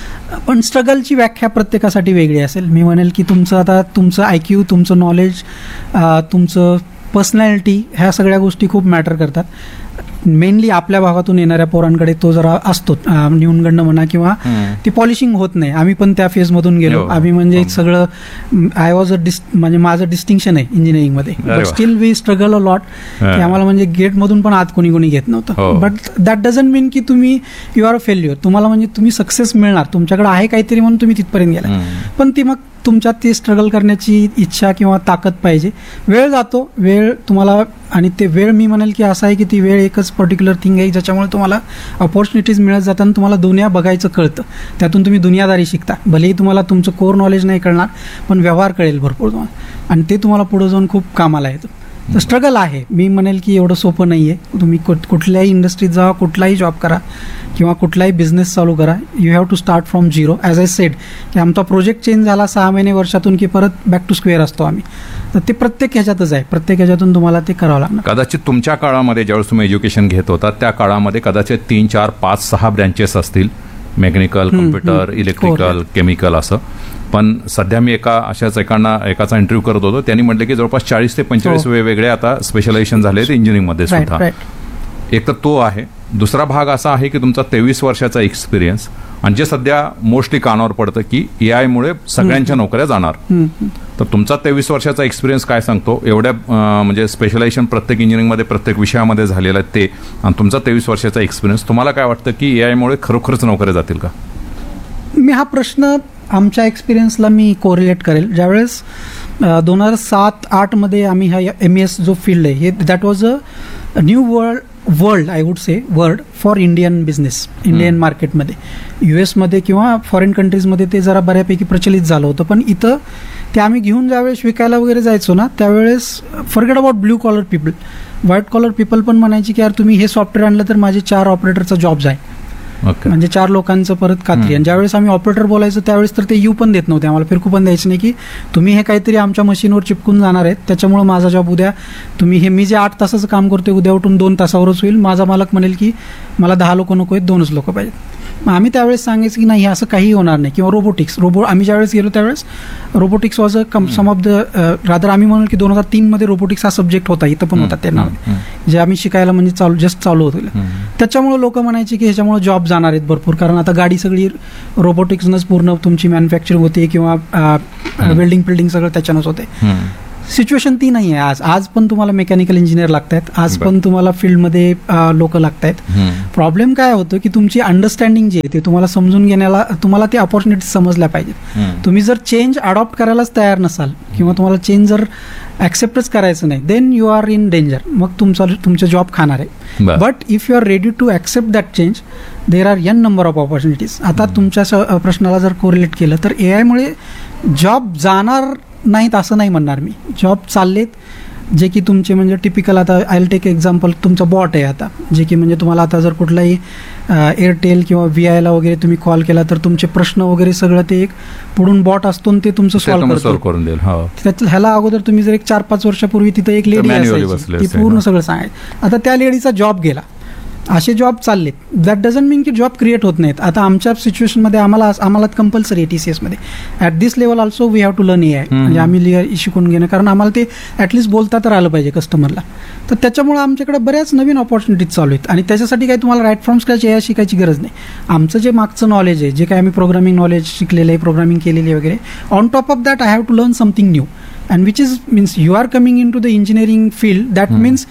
Speaker 1: पण स्ट्रगलची व्याख्या प्रत्येकासाठी वेगळी असेल. मी म्हणेल की तुमचं IQ, तुमचं नॉलेज, तुमचं पर्सनॅलिटी, ह्या सगळ्या गोष्टी खूप मॅटर करतात. मेनली आपल्या भागातून येणाऱ्या पोरांकडे तो जरा असतो न्यूनगंड म्हणा किंवा ती पॉलिशिंग होत नाही. आम्ही पण त्या फेजमधून गेलो. आम्ही म्हणजे सगळं आय वॉज म्हणजे माझं डिस्टिंक्शन आहे इंजिनिअरिंगमध्ये, but still we struggle a lot की आम्हाला म्हणजे गेटमधून पण आत कोणी घेत नव्हतं. बट दॅट डझंट मीन की तुम्ही यू आर अ फेल्युअर. तुम्हाला म्हणजे तुम्ही सक्सेस मिळणार, तुमच्याकडे आहे काहीतरी म्हणून तुम्ही तिथपर्यंत गेला, पण ती मग तुमच्यात ती स्ट्रगल करण्याची इच्छा किंवा ताकद पाहिजे. वेळ जातो, वेळ तुम्हाला, आणि ते वेळ मी म्हणेल की असं आहे की ती वेळ एकच पर्टिक्युलर थिंग आहे ज्याच्यामुळे तुम्हाला ऑपॉर्च्युनिटीज मिळत जाताना तुम्हाला दुनिया बघायचं कळतं, त्यातून तुम्ही दुनियादारी शिकता. भलेही तुम्हाला तुमचं कोर नॉलेज नाही कळणार, पण व्यवहार कळेल भरपूर तुम्हाला, आणि ते तुम्हाला पुढे जाऊन खूप कामाला येतं. तर स्ट्रगल आहे. मी म्हणेल की एवढं सोपं नाही आहे. तुम्ही कुठल्याही इंडस्ट्रीत जा, कुठलाही जॉब करा किंवा कुठलाही बिझनेस चालू करा, you have to start from zero. As I said की आमचा प्रोजेक्ट चेंज झाला 6 महिने वर्षातून की परत बॅक टू स्क्वेअर असतो आम्ही. तर ते प्रत्येक ह्याच्यातच आहे, प्रत्येक ह्याच्यातून तुम्हाला ते करावं लागणार.
Speaker 2: कदाचित तुमच्या काळामध्ये ज्यावेळेस तुम्ही एज्युकेशन घेत होता त्या काळामध्ये कदाचित 3, 4, 5, 6 ब्रँचेस असतील, मेकॅनिकल, कॉम्प्युटर, इलेक्ट्रिकल, केमिकल असं. पण सध्या मी एकाचा इंटरव्ह्यू करत होतो, त्यांनी म्हटलं की जवळपास 40 ते 45 वेगवेगळे आता स्पेशलायझेशन झाले इंजिनिअरिंगमध्ये सुद्धा. एक तर तो आहे. दुसरा भाग असा आहे की तुमचा 23 वर्षाचा एक्सपिरियन्स, आणि जे सध्या मोस्टली कानावर पडतं की AI मुळे सगळ्यांच्या नोकऱ्या जाणार. तर तुमचा 23 वर्षाचा एक्सपिरियन्स काय सांगतो? एवढ्या म्हणजे स्पेशलायझेशन प्रत्येक इंजिनिअरिंगमध्ये प्रत्येक विषयामध्ये झालेलं आहे ते, आणि तुमचा 23 वर्षाचा एक्सपिरियन्स, तुम्हाला काय वाटतं की AI मुळे खरोखरच नोकऱ्या जातील का?
Speaker 1: मी हा प्रश्न आमच्या एक्सपिरियन्सला मी कोरिलेट करेल. ज्यावेळेस 2007-08 मध्ये आम्ही हा MES जो फील्ड आहे, हे that was a new world I would say word for Indian business, Indian मार्केटमध्ये. US मध्ये किंवा फॉरेन कंट्रीजमध्ये ते जरा बऱ्यापैकी प्रचलित झालं होतं, पण इथं ते आम्ही घेऊन ज्यावेळेस विकायला वगैरे जायचो ना, त्यावेळेस forget about blue collar people, white collar people पण म्हणायची की यार तुम्ही हे सॉफ्टवेअर आणलं तर माझे 4 ऑपरेटरचा जॉब जाईल,
Speaker 2: ओके.
Speaker 1: म्हणजे 4 लोकांचं परत खात्री. आणि ज्यावेळेस आम्ही ऑपरेटर बोलायचो त्यावेळेस तर ते येऊ पण देत नव्हते आम्हाला, फिरकू पण द्यायचे नाही की तुम्ही हे काहीतरी आमच्या मशीनवर चिपकून जाणार आहेत, त्याच्यामुळे माझा जॉब उद्या तुम्ही हे मी जे 8 तासाचं काम करतोय उद्या उठून 2 तासावरच होईल, माझा मालक म्हणेल की मला 10 लोक नको आहेत, 2च लोक पाहिजेत. मग आम्ही त्यावेळेस सांगायचं की नाही असं काही होणार नाही. किंवा रोबोटिक्स आम्ही ज्यावेळेस गेलो त्यावेळेस robotics was a some of the rather आम्ही म्हणून की 2003 मध्ये रोबोटिक्स हा सब्जेक्ट होता, इथं पण होता त्यांना, जे आम्ही शिकायला म्हणजे जस्ट चालू होतं. त्याच्यामुळे लोक म्हणायचे की ह्याच्यामुळे जॉब जाणार आहेत भरपूर, कारण आता गाडी सगळी रोबोटिक्सनंच पूर्ण तुमची मॅन्युफॅक्चरिंग होते किंवा वेल्डिंग फिल्डिंग सगळं त्याच्यानंच होते. सिच्युएशन ती नाही आहे. आज पण तुम्हाला मेकॅनिकल इंजिनियर लागत आहेत, आज पण तुम्हाला फील्डमध्ये लोक लागत आहेत. प्रॉब्लेम काय होतो की तुमची अंडरस्टँडिंग जी आहे ते तुम्हाला समजून घेण्याला तुम्हाला ती ऑपॉर्च्युनिटी समजल्या पाहिजेत. तुम्ही जर चेंज अडॉप्ट करायलाच तयार नसाल किंवा तुम्हाला चेंज जर ऍक्सेप्टच करायचं नाही, then you are in danger. मग तुमचा जॉब खाणार आहे. But if you R ready to accept that change, there are N number of opportunities. आता तुमच्या प्रश्नाला जर कोरिलेट केलं तर AI मुळे जॉब जाणार नाहीत असं नाही म्हणणार मी. जॉब चाललेत जे की तुमचे म्हणजे टिपिकल, आता आय विल टेक एक्झाम्पल, तुमचा बॉट आहे आता, जे की म्हणजे तुम्हाला आता जर कुठलाही एअरटेल किंवा VIला वगैरे तुम्ही कॉल केला तर तुमचे प्रश्न वगैरे सगळं ते एक पुढून बॉट असतो ते तुमचं सॉल्व्ह
Speaker 2: करून देईल.
Speaker 1: ह्याला अगोदर तुम्ही जर एक 4-5 वर्षापूर्वी तिथं एक लेडी असायची ती पूर्ण सगळं सांगायची. आता त्या लेडीचा जॉब गेला. असे जॉब चाललेत. दॅट डझंट मीन की जॉब क्रिएट होत नाहीत. आता आमच्या सिच्युएशनमध्ये आम्हाला कंपल्सरी आहे TCS मध्ये at this level also we have to learn AI. म्हणजे आम्ही शिकून घेणं, कारण आम्हाला ते ॲटलिस्ट बोलता तर आलं पाहिजे कस्टमरला. तर त्याच्यामुळे आमच्याकडे बऱ्याच नवीन ऑपॉर्च्युनिटीज चालू आहेत आणि त्याच्यासाठी काही तुम्हाला राईट फ्रॉम स्क्रॅच AI शिकायची गरज नाही. आमचं जे मागचं नॉलेज आहे, जे काही आम्ही प्रोग्रामिंग नॉलेज शिकलेलं आहे, प्रोग्रामिंग केलेली आहे वगैरे, on top of that I have to learn something new. And which means you are coming into the engineering field, that means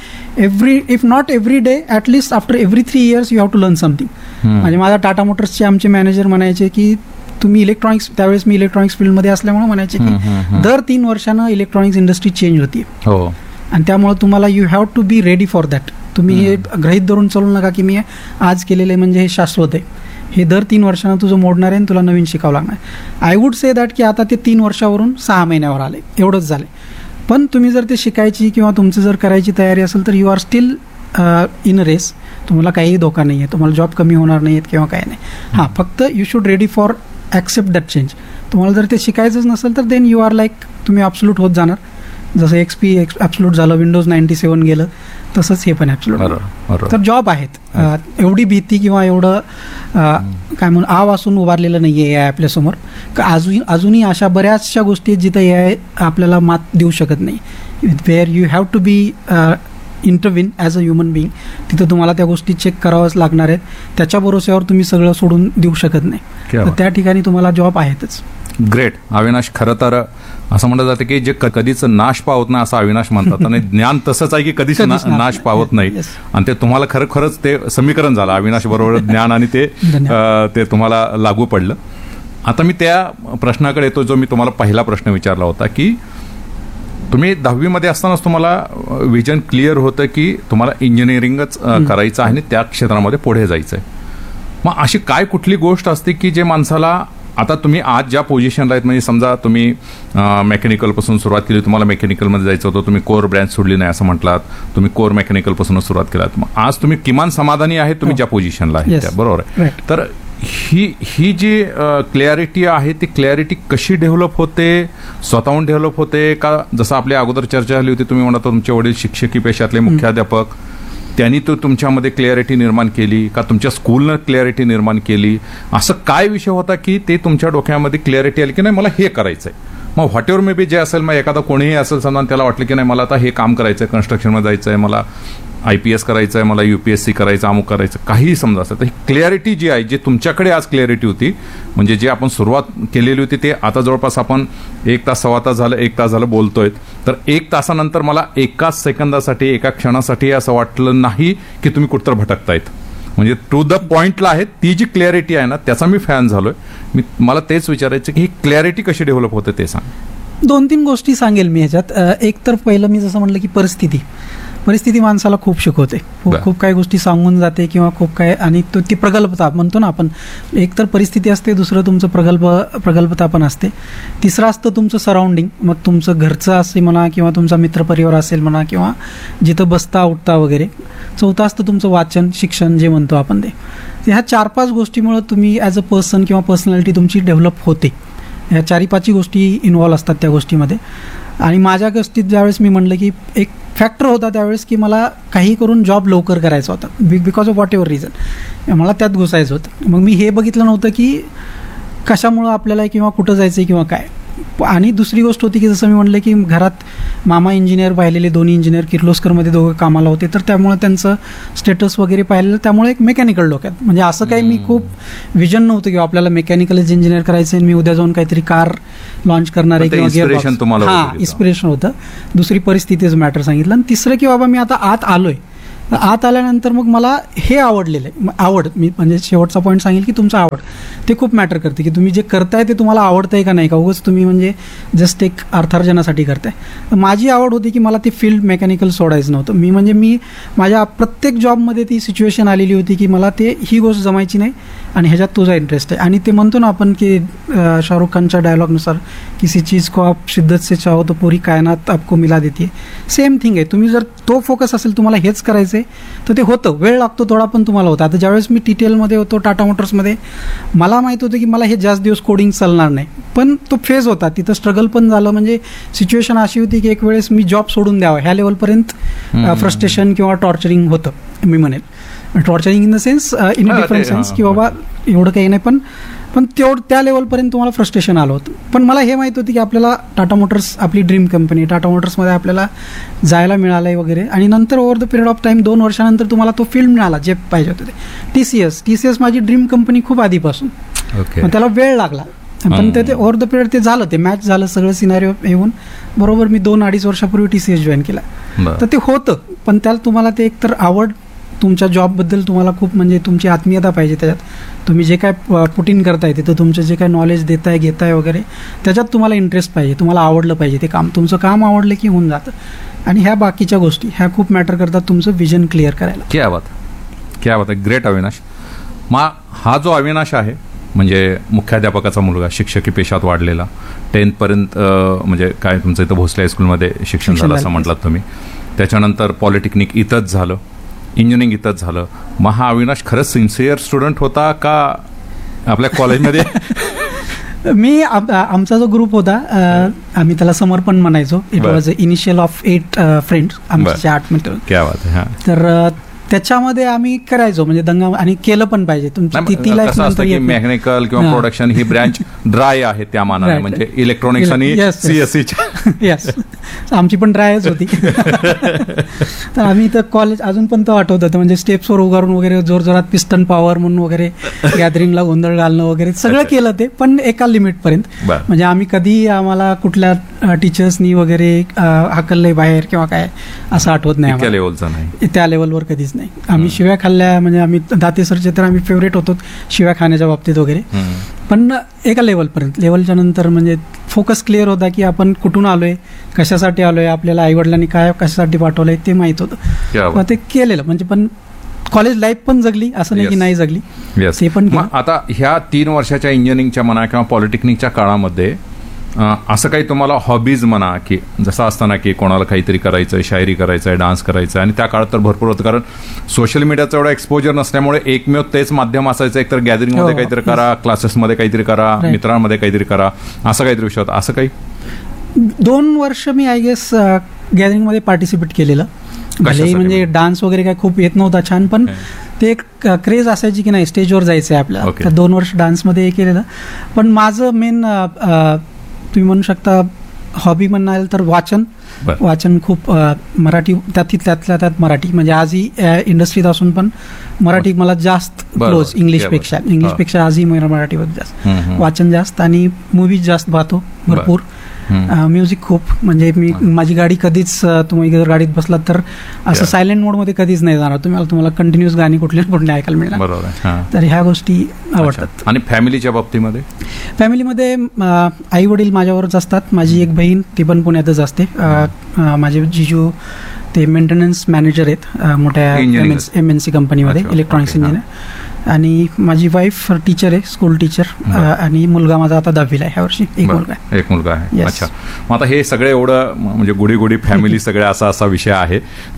Speaker 1: if not every day, at least after every 3 years you have to learn something. म्हणजे माझा टाटा मोटर्सचे आमचे manager म्हणायचे की तुम्ही electronics, त्यावेळेस मी electronics फील्डमध्ये असल्यामुळे म्हणायचे की दर 3 वर्षानं इलेक्ट्रॉनिक्स इंडस्ट्री चेंज होती आणि त्यामुळे तुम्हाला you have to be ready for that. तुम्ही हे गृहीत धरून चालू नका की मी आज केलेलं आहे म्हणजे हे शाश्वत आहे. हे दर 3 वर्षांना तुझं मोडणार आहे आणि तुला नवीन शिकावं लागणार. आय वुड से दॅट की आता ते 3 वर्षावरून 6 महिन्यावर आले, एवढंच झाले. पण तुम्ही जर ते शिकायची किंवा तुमचं जर करायची तयारी असेल तर you are still in a race. तुम्हाला काहीही धोका नाही आहे, तुम्हाला जॉब कमी होणार नाही आहेत किंवा काही नाही. हां, फक्त you should ready for accept that change. तुम्हाला जर ते शिकायचंच नसेल तर देन यू आर लाईक तुम्ही ॲब्सोल्यूट होत जाणार. जसं XP ॲब्सोल्यूट झालं, Windows 97 गेलं, तसंच हे पण ॲब्सोल्यूट. तर जॉब आहेत. एवढी भीती किंवा एवढं काय म्हणून आव असून उभारलेलं नाही आहे AI आपल्यासमोर. अजूनही अशा बऱ्याचशा गोष्टी आहेत जिथं AI आपल्याला मात देऊ शकत नाही. Where you have to be इंटरव्हिन as a human being. तिथं तुम्हाला त्या गोष्टी चेक कराव्याच लागणार आहेत. त्याच्या भरोश्यावर तुम्ही सगळं सोडून देऊ शकत नाही. तर त्या ठिकाणी तुम्हाला जॉब आहेतच.
Speaker 2: ग्रेट. अविनाश, खरं तर असं म्हणलं जातं की जे कधीच नाश पावत नाही असं अविनाश म्हणतात आणि ज्ञान तसंच आहे की कधीच नाश पावत नाही. आणि ते तुम्हाला खरंच ते समीकरण झालं अविनाश बरोबर ज्ञान आणि ते तुम्हाला लागू पडलं. आता मी त्या प्रश्नाकडे येतो जो मी तुम्हाला पहिला प्रश्न विचारला होता की तुम्ही 10वी मध्ये असतानाच तुम्हाला विजन क्लिअर होतं की तुम्हाला इंजिनिअरिंगच करायचं आहे आणि त्या क्षेत्रामध्ये पुढे जायचं आहे. मग अशी काय कुठली गोष्ट असते की जे माणसाला, आता तुम्ही आज ज्या पोझिशनला आहेत, म्हणजे समजा तुम्ही मेकॅनिकलपासून सुरुवात केली, तुम्हाला मेकॅनिकलमध्ये जायचं होतं, तुम्ही कोर ब्रँच सोडली नाही असं म्हटलात, तुम्ही कोर मेकॅनिकलपासूनच सुरुवात केलात. मग आज तुम्ही किमान समाधानी आहे तुम्ही ज्या पोझिशनला आहे त्या, बरोबर आहे. तर ही जी क्लॅरिटी आहे ती क्लॅरिटी कशी डेव्हलप होते? स्वतःहून डेव्हलप होते का जसं आपल्या अगोदर चर्चा झाली होती, तुम्ही म्हणता तुमचे वडील शिक्षकी पेशातले मुख्याध्यापक, त्यांनी तो तुमच्यामध्ये क्लॅरिटी निर्माण केली का तुमच्या स्कूलनं क्लॅरिटी निर्माण केली? असं काय विषय होता की ते तुमच्या डोक्यामध्ये क्लॅरिटी आली की नाही मला हे करायचंय? मग what ever may B J असेल, मग एखादा कोणीही असेल समजा त्याला वाटलं की नाही मला आता हे काम करायचंय, कन्स्ट्रक्शनमध्ये जायचंय, मला IPS करायचं आहे, मला UPSC करायचं, अमुक करायचं, काहीही समजा असेल, तर ही क्लॅरिटी जी आहे, जी तुमच्याकडे आज क्लॅरिटी होती, म्हणजे जे आपण सुरुवात केलेली होती ते आता जवळपास आपण 1 तास, सव्वा तास झालं, 1 तास झालं बोलतोय, तर 1 तासानंतर मला एकाच सेकंदासाठी, एका क्षणासाठी असं वाटलं नाही की तुम्ही कुठतर भटकतायत. म्हणजे टू द पॉइंटला आहे ती जी क्लॅरिटी आहे ना, त्याचा मी फॅन झालोय. मला तेच विचारायचं की ही क्लॅरिटी कशी डेव्हलप होते ते सांग.
Speaker 1: 2-3 गोष्टी सांगेल मी ह्याच्यात. एक तर पहिलं मी जसं म्हटलं की परिस्थिती. परिस्थिती माणसाला खूप शिकवते. खूप काही गोष्टी सांगून जाते किंवा खूप काय, आणि ती प्रगल्भता म्हणतो ना आपण, एक तर परिस्थिती असते, दुसरं तुमचं प्रगल्भता पण असते, तिसरं असतं तुमचं सराउंडिंग, मग तुमचं घरचं असेल म्हणा किंवा तुमचा मित्रपरिवार असेल म्हणा किंवा जिथं बसता उठता वगैरे, चौथं असतं तुमचं वाचन, शिक्षण जे म्हणतो आपण ते. ह्या 4-5 गोष्टीमुळं तुम्ही ॲज अ पर्सन किंवा पर्सनॅलिटी तुमची डेव्हलप होते. ह्या 4-5 गोष्टी इन्व्हॉल्व असतात त्या गोष्टीमध्ये. आणि माझ्या गोष्टीत ज्यावेळेस मी म्हणलं की एक फॅक्टर होता त्यावेळेस की मला काही करून जॉब लवकर करायचा होता, because of what ever reason मला त्यात घुसायचं होतं. मग मी हे बघितलं नव्हतं की कशामुळं आपल्याला किंवा कुठं जायचं किंवा काय. आणि दुसरी गोष्ट होती की जसं मी म्हणलं की घरात मामा इंजिनियर पाहिलेले, दोन्ही इंजिनियर किर्लोस्करमध्ये दोघं कामाला होते, तर त्यामुळे त्यांचं स्टेटस वगैरे पाहिलेलं, त्यामुळे एक मेकॅनिकल डोक्यात, म्हणजे असं काही मी खूप विजन नव्हतं की आपल्याला मेकॅनिकलच इंजिनियर करायचं आहे, मी उद्या जाऊन काहीतरी कार लॉन्च करणार आहे किंवा इन्स्पिरेशन होतं. दुसरी परिस्थितीच मॅटर सांगितलं. आणि तिसरं की बाबा मी आता आत आलोय, आत आल्यानंतर मग मला हे आवडलेलं आहे. आवड, मी म्हणजे शेवटचा पॉईंट सांगेल की तुमचं आवड ते खूप मॅटर करते, की तुम्ही जे करताय ते तुम्हाला आवडतंय का नाही, का उगाच तुम्ही म्हणजे जस्ट एक अर्थार्जनासाठी करताय. माझी आवड होती की मला ते फील्ड मेकॅनिकल सोडायचं नव्हतं. मी माझ्या प्रत्येक जॉबमध्ये ती सिच्युएशन आलेली होती की मला ही गोष्ट जमायची नाही आणि ह्याच्यात तुझा इंटरेस्ट आहे. आणि ते म्हणतो ना आपण की शाहरुख खानच्या डायलॉगनुसार, किसी चीज को आप शिद्दत से चाहो तो पूरी कायनात आपको मिला देती है. सेम थिंग आहे. तुम्ही जर तो फोकस असेल, तुम्हाला हेच करायचं आहे, तर ते होतं. वेळ लागतो थोडा, पण तुम्हाला होतं. आता ज्यावेळेस मी TTLमध्ये होतो, टाटा मोटर्समध्ये, मला माहीत होतं की मला हे जास्त दिवस कोडिंग चालणार नाही, पण तो फेज होता, तिथं स्ट्रगल पण झालं. म्हणजे सिच्युएशन अशी होती की एक वेळेस मी जॉब सोडून द्यावा ह्या लेवलपर्यंत फ्रस्ट्रेशन किंवा टॉर्चरिंग होतं. मी म्हणेल torturing in the sense, in a different sense, की बाबा एवढं काही नाही, पण त्या लेवलपर्यंत तुम्हाला फ्रस्ट्रेशन आलं होतं. पण मला हे माहीत होतं की आपल्याला टाटा मोटर्स आपली ड्रीम कंपनी, टाटा मोटर्समध्ये आपल्याला जायला मिळालं आहे वगैरे. आणि नंतर over the period of time 2 वर्षानंतर तुम्हाला तो फील्ड मिळाला जे पाहिजे होते ते. TCS माझी ड्रीम कंपनी खूप आधीपासून, त्याला वेळ लागला, पण ते ओव्हर द पिरियड ते झालं, ते मॅच झालं सगळं सिनारिओ येऊन. बरोबर मी 2-2.5 वर्षापूर्वी TCS जॉईन केला. तर ते होतं, पण त्याला तुम्हाला ते एकतर आवड, तुमच्या जॉबबद्दल तुम्हाला खूप म्हणजे तुमची आत्मीयता पाहिजे त्याच्यात, तुम्ही जे काय पुट इन करताय तिथं तुमचं जे काय नॉलेज देताय घेताय वगैरे, त्याच्यात तुम्हाला इंटरेस्ट पाहिजे, तुम्हाला आवडलं पाहिजे ते काम. तुमचं काम आवडलं की होऊन जातं. आणि ह्या बाकीच्या गोष्टी ह्या खूप मॅटर करतात तुमचं विजन क्लिअर करायला.
Speaker 2: क्या बात आहे. ग्रेट अविनाश. हा जो अविनाश आहे म्हणजे मुख्याध्यापकाचा मुलगा, शिक्षकी पेशात वाढलेला, 10th पर्यंत म्हणजे काय तुमचं इथं भोसले हायस्कूलमध्ये शिक्षण झालं असं म्हटलात तुम्ही, त्याच्यानंतर पॉलिटेक्निक इथंच झालं, इंजिनिअरिंग इथंच झालं. मग हा अविनाश खरंच सिन्सिअर स्टुडंट होता का आपल्या कॉलेजमध्ये?
Speaker 1: आमचा जो ग्रुप होता, आम्ही त्याला समर्पण म्हणायचो. It was initial of 8 friends, आमचे 8 मित्र.
Speaker 2: क्या बात आहे.
Speaker 1: तर त्याच्यामध्ये आम्ही करायचो म्हणजे दंगा, आणि केलं पण पाहिजे. तुमची ती लाईफ
Speaker 2: मेकॅनिकल किंवा प्रोडक्शन ही ब्रँच ड्राय आहे त्या मानाने, म्हणजे इलेक्ट्रॉनिक्स आणि CSE.
Speaker 1: यस, आमची पण ड्रायच होती. तर आम्ही तर कॉलेज अजून पण तो आठवत होतं, म्हणजे स्टेप्सवर उभारून वगैरे जोरजोरात पिस्टन पॉवर म्हणून वगैरे गॅदरिंगला गोंधळ घालणं वगैरे सगळं केलं ते, पण एका लिमिटपर्यंत. म्हणजे आम्ही कधी आम्हाला कुठल्या टीचर्सनी वगैरे हाकललंय बाहेर किंवा काय असं आठवत नाही. त्या लेवलवर कधीच नाही. आम्ही शिव्या खाल्ल्या, म्हणजे आम्ही दाते सरचे तर आम्ही फेवरेट होतो शिव्या खाण्याच्या बाबतीत वगैरे, पण एका लेवलपर्यंत. लेवलच्या नंतर म्हणजे फोकस क्लिअर होता की आपण कुठून आलोय, कशासाठी आलोय, आपल्याला आईवडिलांनी काय कशासाठी पाठवलंय ते माहित होतं, ते केलेलं. म्हणजे पण कॉलेज लाईफ पण जगली, असं नाही की नाही जगली, ते पण.
Speaker 2: आता ह्या 3 वर्षाच्या इंजिनिअरिंगच्या म्हणा किंवा पॉलिटेक्निकच्या काळामध्ये असं काही तुम्हाला हॉबीज म्हणा, की जसं असताना की कोणाला काहीतरी करायचं आहे, शायरी करायचं आहे, डान्स करायचं आहे, आणि त्या काळात तर भरपूर होतं, कारण सोशल मीडियाचं एवढं एक्सपोजर नसल्यामुळे एकमेव तेच माध्यम असायचं, एकतर गॅदरिंगमध्ये काहीतरी करा, क्लासेसमध्ये काहीतरी करा, मित्रांमध्ये काहीतरी करा, असं काहीतरी विषय होता. असं काही
Speaker 1: 2 वर्ष मी आय गेस गॅदरिंगमध्ये पार्टिसिपेट केलेलं. म्हणजे डान्स वगैरे काय खूप येत नव्हता छान, पण ते एक क्रेज असायची की नाही स्टेजवर जायचं आहे आपल्याला. तर 2 वर्ष डान्समध्ये हे केलेलं. पण माझं मेन तुम्ही म्हणू शकता हॉबी म्हणाल तर वाचन खूप. मराठी त्यातल्या त्यात मराठी, म्हणजे आजही इंडस्ट्रीत असून पण मराठी मला जास्त क्लोज इंग्लिशपेक्षा आजही मराठीवर जास्त वाचन जास्त, आणि मूवीज जास्त पाहतो भरपूर. म्युझिक खूप, म्हणजे मी माझी गाडी कधीच, तुम्ही जर गाडीत बसलात तर असं सायलेंट मोडमध्ये कधीच नाही जाणार तुम्हाला कंटिन्युअस गाणी कुठल्या ऐकायला मिळणार. तर ह्या गोष्टी आवडतात.
Speaker 2: आणि फॅमिलीच्या बाबतीमध्ये?
Speaker 1: फॅमिलीमध्ये आई वडील माझ्यावरच असतात. माझी एक बहीण, ती पण पुण्यातच असते. माझे जिजू ते मेंटेनन्स मॅनेजर आहेत मोठ्या MNC कंपनीमध्ये, इलेक्ट्रॉनिक्स इंजिनियर. आणि माझी वाईफ टीचर आहे, स्कूल टीचर. आणि मुलगा माझा आता 10वीला आहे ह्या वर्षी.
Speaker 2: एक मुलगा आहे. अच्छा. मग आता हे सगळे एवढं म्हणजे गुडी फॅमिली सगळे असा विषय आहे.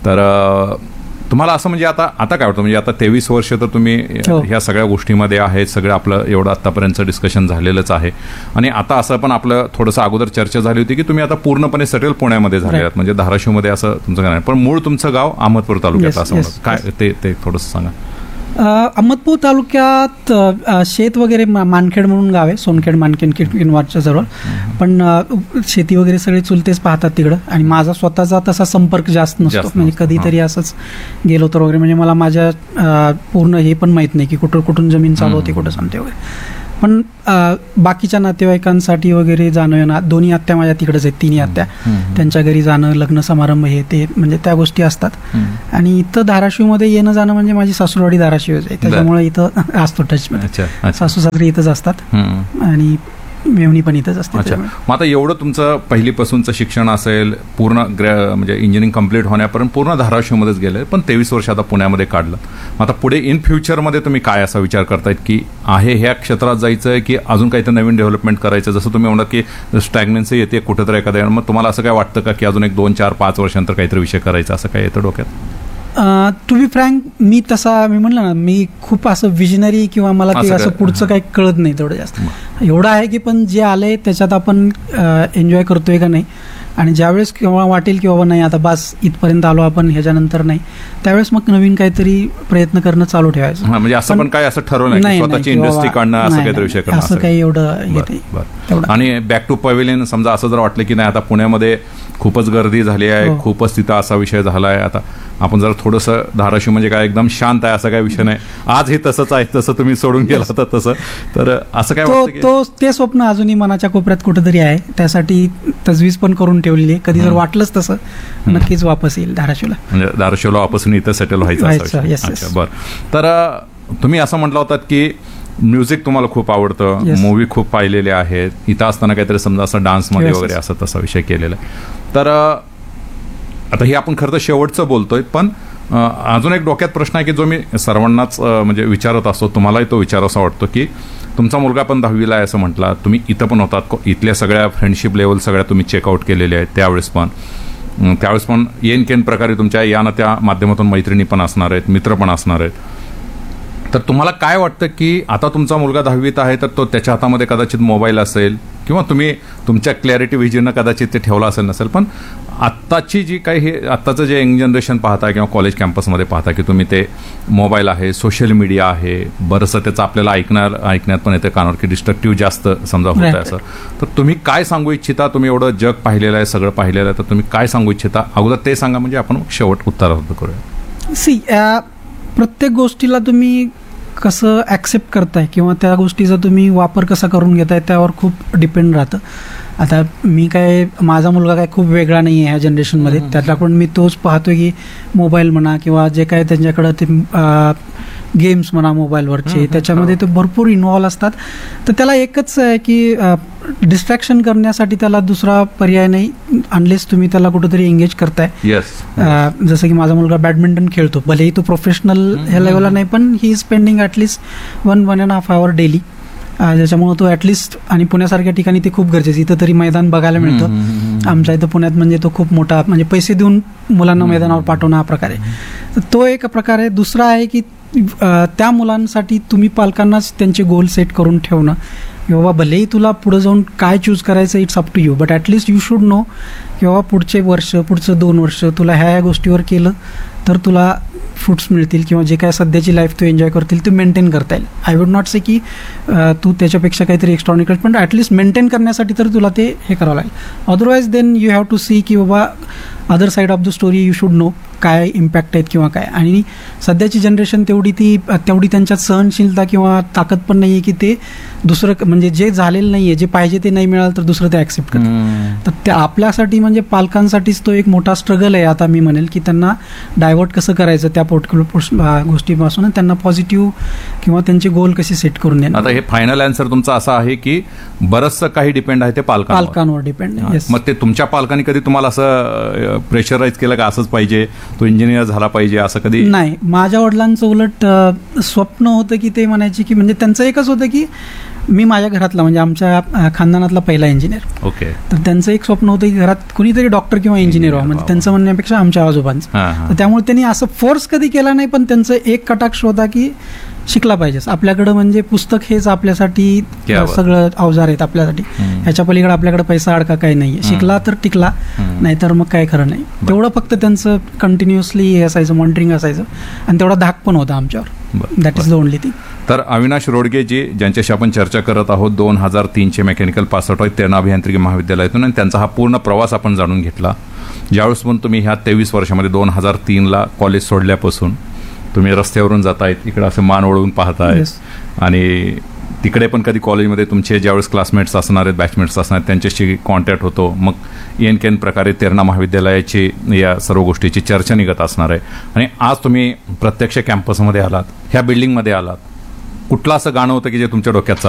Speaker 2: तर तुम्हाला असं म्हणजे आता काय वाटतं, म्हणजे आता 23 वर्ष तर तुम्ही ह्या सगळ्या गोष्टीमध्ये आहेत, सगळं आपलं एवढं आतापर्यंतचं डिस्कशन झालेलंच आहे. आणि आता असं पण आपलं थोडंसं अगोदर चर्चा झाली होती की तुम्ही आता पूर्णपणे सेटल पुण्यामध्ये झाले आहात, म्हणजे धाराशिवमध्ये असं तुमचं काय नाही, पण मूळ तुमचं गाव अहमदपूर तालुक्यात असं म्हणत काय ते थोडंसं सांगा.
Speaker 1: अहमदपूर तालुक्यात शेत वगैरे मानखेड म्हणून गाव आहे, सोनखेड मानखेड किनवारच्या जवळ. पण शेती वगैरे सगळे चुलतेच पाहतात तिकडं. आणि माझा स्वतःचा तसा संपर्क जास्त नसतो, म्हणजे कधीतरी असंच गेलो तर वगैरे. म्हणजे मला माझ्या पूर्ण हे पण माहीत नाही की कुठून जमीन चालू होते, कुठं सांगते वगैरे. पण बाकीच्या नातेवाईकांसाठी वगैरे जाणं येणं, दोन्ही आत्या माझ्या तिकडेच आहेत, तिन्ही आत्या, त्यांच्या घरी जाणं, लग्न समारंभ हे ते म्हणजे त्या गोष्टी असतात. आणि इथं धाराशिवमध्ये येणं जाणं म्हणजे माझी सासूरवाडी धाराशिवच आहे, त्याच्यामुळे इथं असतो टचमध्ये. सासू सासरी इथंच असतात आणि मेवणी पण इथंच असते.
Speaker 2: अच्छा. मग आता एवढं तुमचं पहिलीपासूनचं शिक्षण असेल, पूर्ण म्हणजे इंजिनिअरिंग कम्प्लीट होण्यापर्यंत पूर्ण धाराशिवमध्येच गेले, पण 23 वर्ष आता पुण्यामध्ये काढलं. मग आता पुढे इन फ्युचरमध्ये तुम्ही काय असा विचार करतायत की आहे ह्या क्षेत्रात जायचं आहे की अजून काहीतरी नवीन डेव्हलपमेंट करायचं? जसं तुम्ही म्हणत की स्टॅग्नन्सी येते कुठेतरी एखाद्या, मग तुम्हाला असं काय वाटतं का की अजून 1, 2, 4, 5 वर्षांतर काहीतरी विषय करायचा, असं काय येतं डोक्यात?
Speaker 1: टू बी फ्रँक, मी म्हणलं ना, मी खूप असं विजनरी किंवा मला ते असं पुढचं काही कळत नाही तेवढं जास्त. एवढं आहे की पण जे आलंय त्याच्यात आपण एन्जॉय करतोय का नाही. आणि ज्यावेळेस केव्हा वाटेल की बाबा नाही आता बस इथपर्यंत आलो आपण, ह्याच्यानंतर नाही, त्यावेळेस मग नवीन काहीतरी प्रयत्न करणं चालू ठेवायचं. म्हणजे
Speaker 2: असं पण काय असं ठरवलं नाही स्वतःची इंडस्ट्री काढणं, असं काहीतरी विषय करणं,
Speaker 1: असं काही एवढं.
Speaker 2: आणि बॅक टू पवेलियन समजा असं जर वाटलं की नाही आता पुण्यामध्ये खूपच गर्दी झाली आहे, खूपच तिथं असा विषय झाला आहे, आता आपण जर थोडंसं धाराशिव म्हणजे काय एकदम शांत आहे असा काही विषय नाही, आज हे तसंच आहे, तसं तुम्ही सोडून गेला होता तसं, तर असं काय
Speaker 1: ते स्वप्न अजूनही मनाच्या कोपऱ्यात कुठेतरी आहे. त्यासाठी तजवीज पण करून ठेवलेली आहे. कधी जर वाटलंच तसं नक्कीच वापस येईल धाराशिवला, म्हणजे
Speaker 2: धाराशिवला वापस इथं सेटल व्हायचं. बरं. तर तुम्ही असं म्हटलं होतात की म्युझिक तुम्हाला खूप आवडतं, मूव्ही खूप पाहिलेले आहेत, इथं असताना काहीतरी समजा असं डान्समध्ये वगैरे असं तसा विषय केलेला आहे. तर आता हे आपण खरं तर शेवटचं बोलतोय, पण अजून एक डोक्यात प्रश्न आहे की जो मी सर्वांनाच म्हणजे विचारत असतो, तुम्हालाही तो विचारासा वाटतो की तुमचा मुलगा पण 10वीला आहे असं म्हटला, तुम्ही इथं पण होतात, इथल्या सगळ्या फ्रेंडशिप लेवल सगळ्या तुम्ही चेकआउट केलेल्या आहेत, त्यावेळेस पण येन केन प्रकारे तुमच्या या ना त्या माध्यमातून मैत्रिणी पण असणार आहेत, मित्र पण असणार आहेत. तर तुम्हाला काय वाटतं की आता तुमचा मुलगा 10वीत आहे, तर तो त्याच्या हातामध्ये कदाचित मोबाईल असेल किंवा तुम्ही तुमच्या क्लॅरिटी व्हिजननं कदाचित ते ठेवला असेल नसेल, पण आत्ताची जी काही हे आत्ताचं जे यंग जनरेशन पाहता किंवा कॉलेज कॅम्पसमध्ये पाहता की तुम्ही ते मोबाईल आहे, सोशल मीडिया आहे, बरंचसं त्याचं आपल्याला ऐकण्यात पण येते कानावर की डिस्ट्रक्टिव्ह जास्त समजा होत आहे असं, तर तुम्ही काय सांगू इच्छिता? तुम्ही एवढं जग पाहिलेलं आहे, सगळं पाहिलेलं आहे, तर तुम्ही काय सांगू इच्छिता? अगोदर ते सांगा, म्हणजे आपण शेवट उत्तरार्थ करूया.
Speaker 1: प्रत्येक गोष्टीला तुम्ही कसं ॲक्सेप्ट करताय किंवा त्या गोष्टीचा तुम्ही वापर कसा करून घेताय त्यावर खूप डिपेंड राहतं. आता मी माझा मुलगा काय खूप वेगळा नाही आहे ह्या जनरेशनमध्ये, त्याच्याकडून मी तोच पाहतोय की मोबाईल म्हणा किंवा जे काय त्यांच्याकडं ते गेम्स म्हणा मोबाईलवरचे, त्याच्यामध्ये ते भरपूर इन्व्हॉल्व असतात. तर त्याला एकच आहे की डिस्ट्रॅक्शन करण्यासाठी त्याला दुसरा पर्याय नाही, अनलेस तुम्ही त्याला कुठेतरी एंगेज करताय. जसं की माझा मुलगा बॅडमिंटन खेळतो, भलेही तो प्रोफेशनल ह्या लेवलला नाही, पण he is spending at least 1.5 hour daily, ज्याच्यामुळे तो ॲटलिस्ट, आणि पुण्यासारख्या ठिकाणी ते खूप गरजेचं, इथं तरी मैदान बघायला मिळतं, आमच्या इथं पुण्यात म्हणजे तो खूप मोठा, म्हणजे पैसे देऊन मुलांना मैदानावर पाठवणं हा प्रकार आहे. तर तो एक प्रकार आहे. दुसरा आहे की त्या मुलांसाठी तुम्ही पालकांनाच त्यांचे गोल सेट करून ठेवणं की बाबा भलेही तुला पुढे जाऊन काय चूज करायचं, it's up to you, but at least you should know की बाबा पुढचं 2 वर्ष तुला ह्या गोष्टीवर केलं तर तुला फ्रुट्स मिळतील किंवा जे काय सध्याची लाईफ तू एन्जॉय करतील ते मेंटेन करता येईल. आय वुड नॉट से की तू त्याच्यापेक्षा काहीतरी एक्स्ट्रॉनिकल, पण ॲटलिस्ट मेंटेन करण्यासाठी तर तुला ते हे करावं लागेल. Otherwise then you have to C की बाबा other side of the story, you should know काय इम्पॅक्ट आहेत किंवा काय. आणि सध्याची जनरेशन तेवढी त्यांच्यात सहनशीलता किंवा ताकद पण नाही आहे की ते दुसरं म्हणजे जे झालेलं नाहीये, जे पाहिजे ते नाही मिळालं तर दुसरं ते ऍक्सेप्ट करतात. तर त्या आपल्यासाठी म्हणजे पालकांसाठीच तो एक मोठा स्ट्रगल आहे. आता मी म्हणेल की त्यांना डायव्हर्ट कसं करायचं त्या पर्टिक्युलर गोष्टीपासून, त्यांना पॉझिटिव्ह किंवा त्यांचे गोल कसे सेट करून देणार.
Speaker 2: आता हे फायनल आन्सर तुमचा असा आहे की बरंचसं काही डिपेंड आहे ते
Speaker 1: पालकांवर डिपेंड आहे.
Speaker 2: मग ते तुमच्या पालकांनी कधी तुम्हाला असं प्रेशराईज केलं का असंच पाहिजे, तो इंजिनियर झाला पाहिजे, असं कधी?
Speaker 1: नाही, माझ्या वडिलांचं उलट स्वप्न होतं की ते म्हणायचे की म्हणजे त्यांचं एकच होतं की मी माझ्या घरातला म्हणजे आमच्या खानदानातला पहिला इंजिनियर.
Speaker 2: ओके.
Speaker 1: तर त्यांचं एक स्वप्न होतं की घरात कुणीतरी डॉक्टर किंवा इंजिनियर व्हावं, म्हणजे त्यांचं म्हणण्यापेक्षा आमच्या आजोबांचं. तर त्यामुळे त्यांनी असं फोर्स कधी केला नाही, पण त्यांचं एक कटाक्ष होता की शिकला पाहिजे. आपल्याकडं म्हणजे पुस्तक हेच आपल्यासाठी सगळं अवजार आहेत आपल्यासाठी, ह्याच्या पलीकडे आपल्याकडे पैसा अडका काही नाहीये. शिकला तर टिकला, नाहीतर मग काय खरं नाही. तेवढं फक्त त्यांचं कंटिन्युअसली हे असायचं, मॉनिटरिंग असायचं, आणि तेवढा धाक पण होता आमच्यावर. That is the only thing.
Speaker 2: तर अविनाश रोडगेजी ज्यांच्याशी आपण चर्चा करत आहोत, 2003 मेकॅनिकल पासआउट आहेत तेरणा अभियांत्रिकी महाविद्यालयातून, आणि त्यांचा हा पूर्ण प्रवास आपण जाणून घेतला. ज्यावेळेस पण तुम्ही ह्या 23 वर्षामध्ये 2003ला कॉलेज सोडल्यापासून तुम्ही रस्त्यावरून जातायत, इकडे असं मान वळवून पाहतायत, आणि तिकडे पण कधी कॉलेजमध्ये तुमचे ज्यावेळेस क्लासमेट्स असणार आहेत, बॅचमेट्स असणार आहेत, त्यांच्याशी कॉन्टॅक्ट होतो. मग एन प्रकारे तेरणा महाविद्यालयाची या सर्व गोष्टीची चर्चा निघत असणार आहे. आणि आज तुम्ही प्रत्यक्ष कॅम्पसमध्ये आलात, ह्या बिल्डिंगमध्ये आलात, कुठलं असं गाणं होतं की जे तुमच्या डोक्यात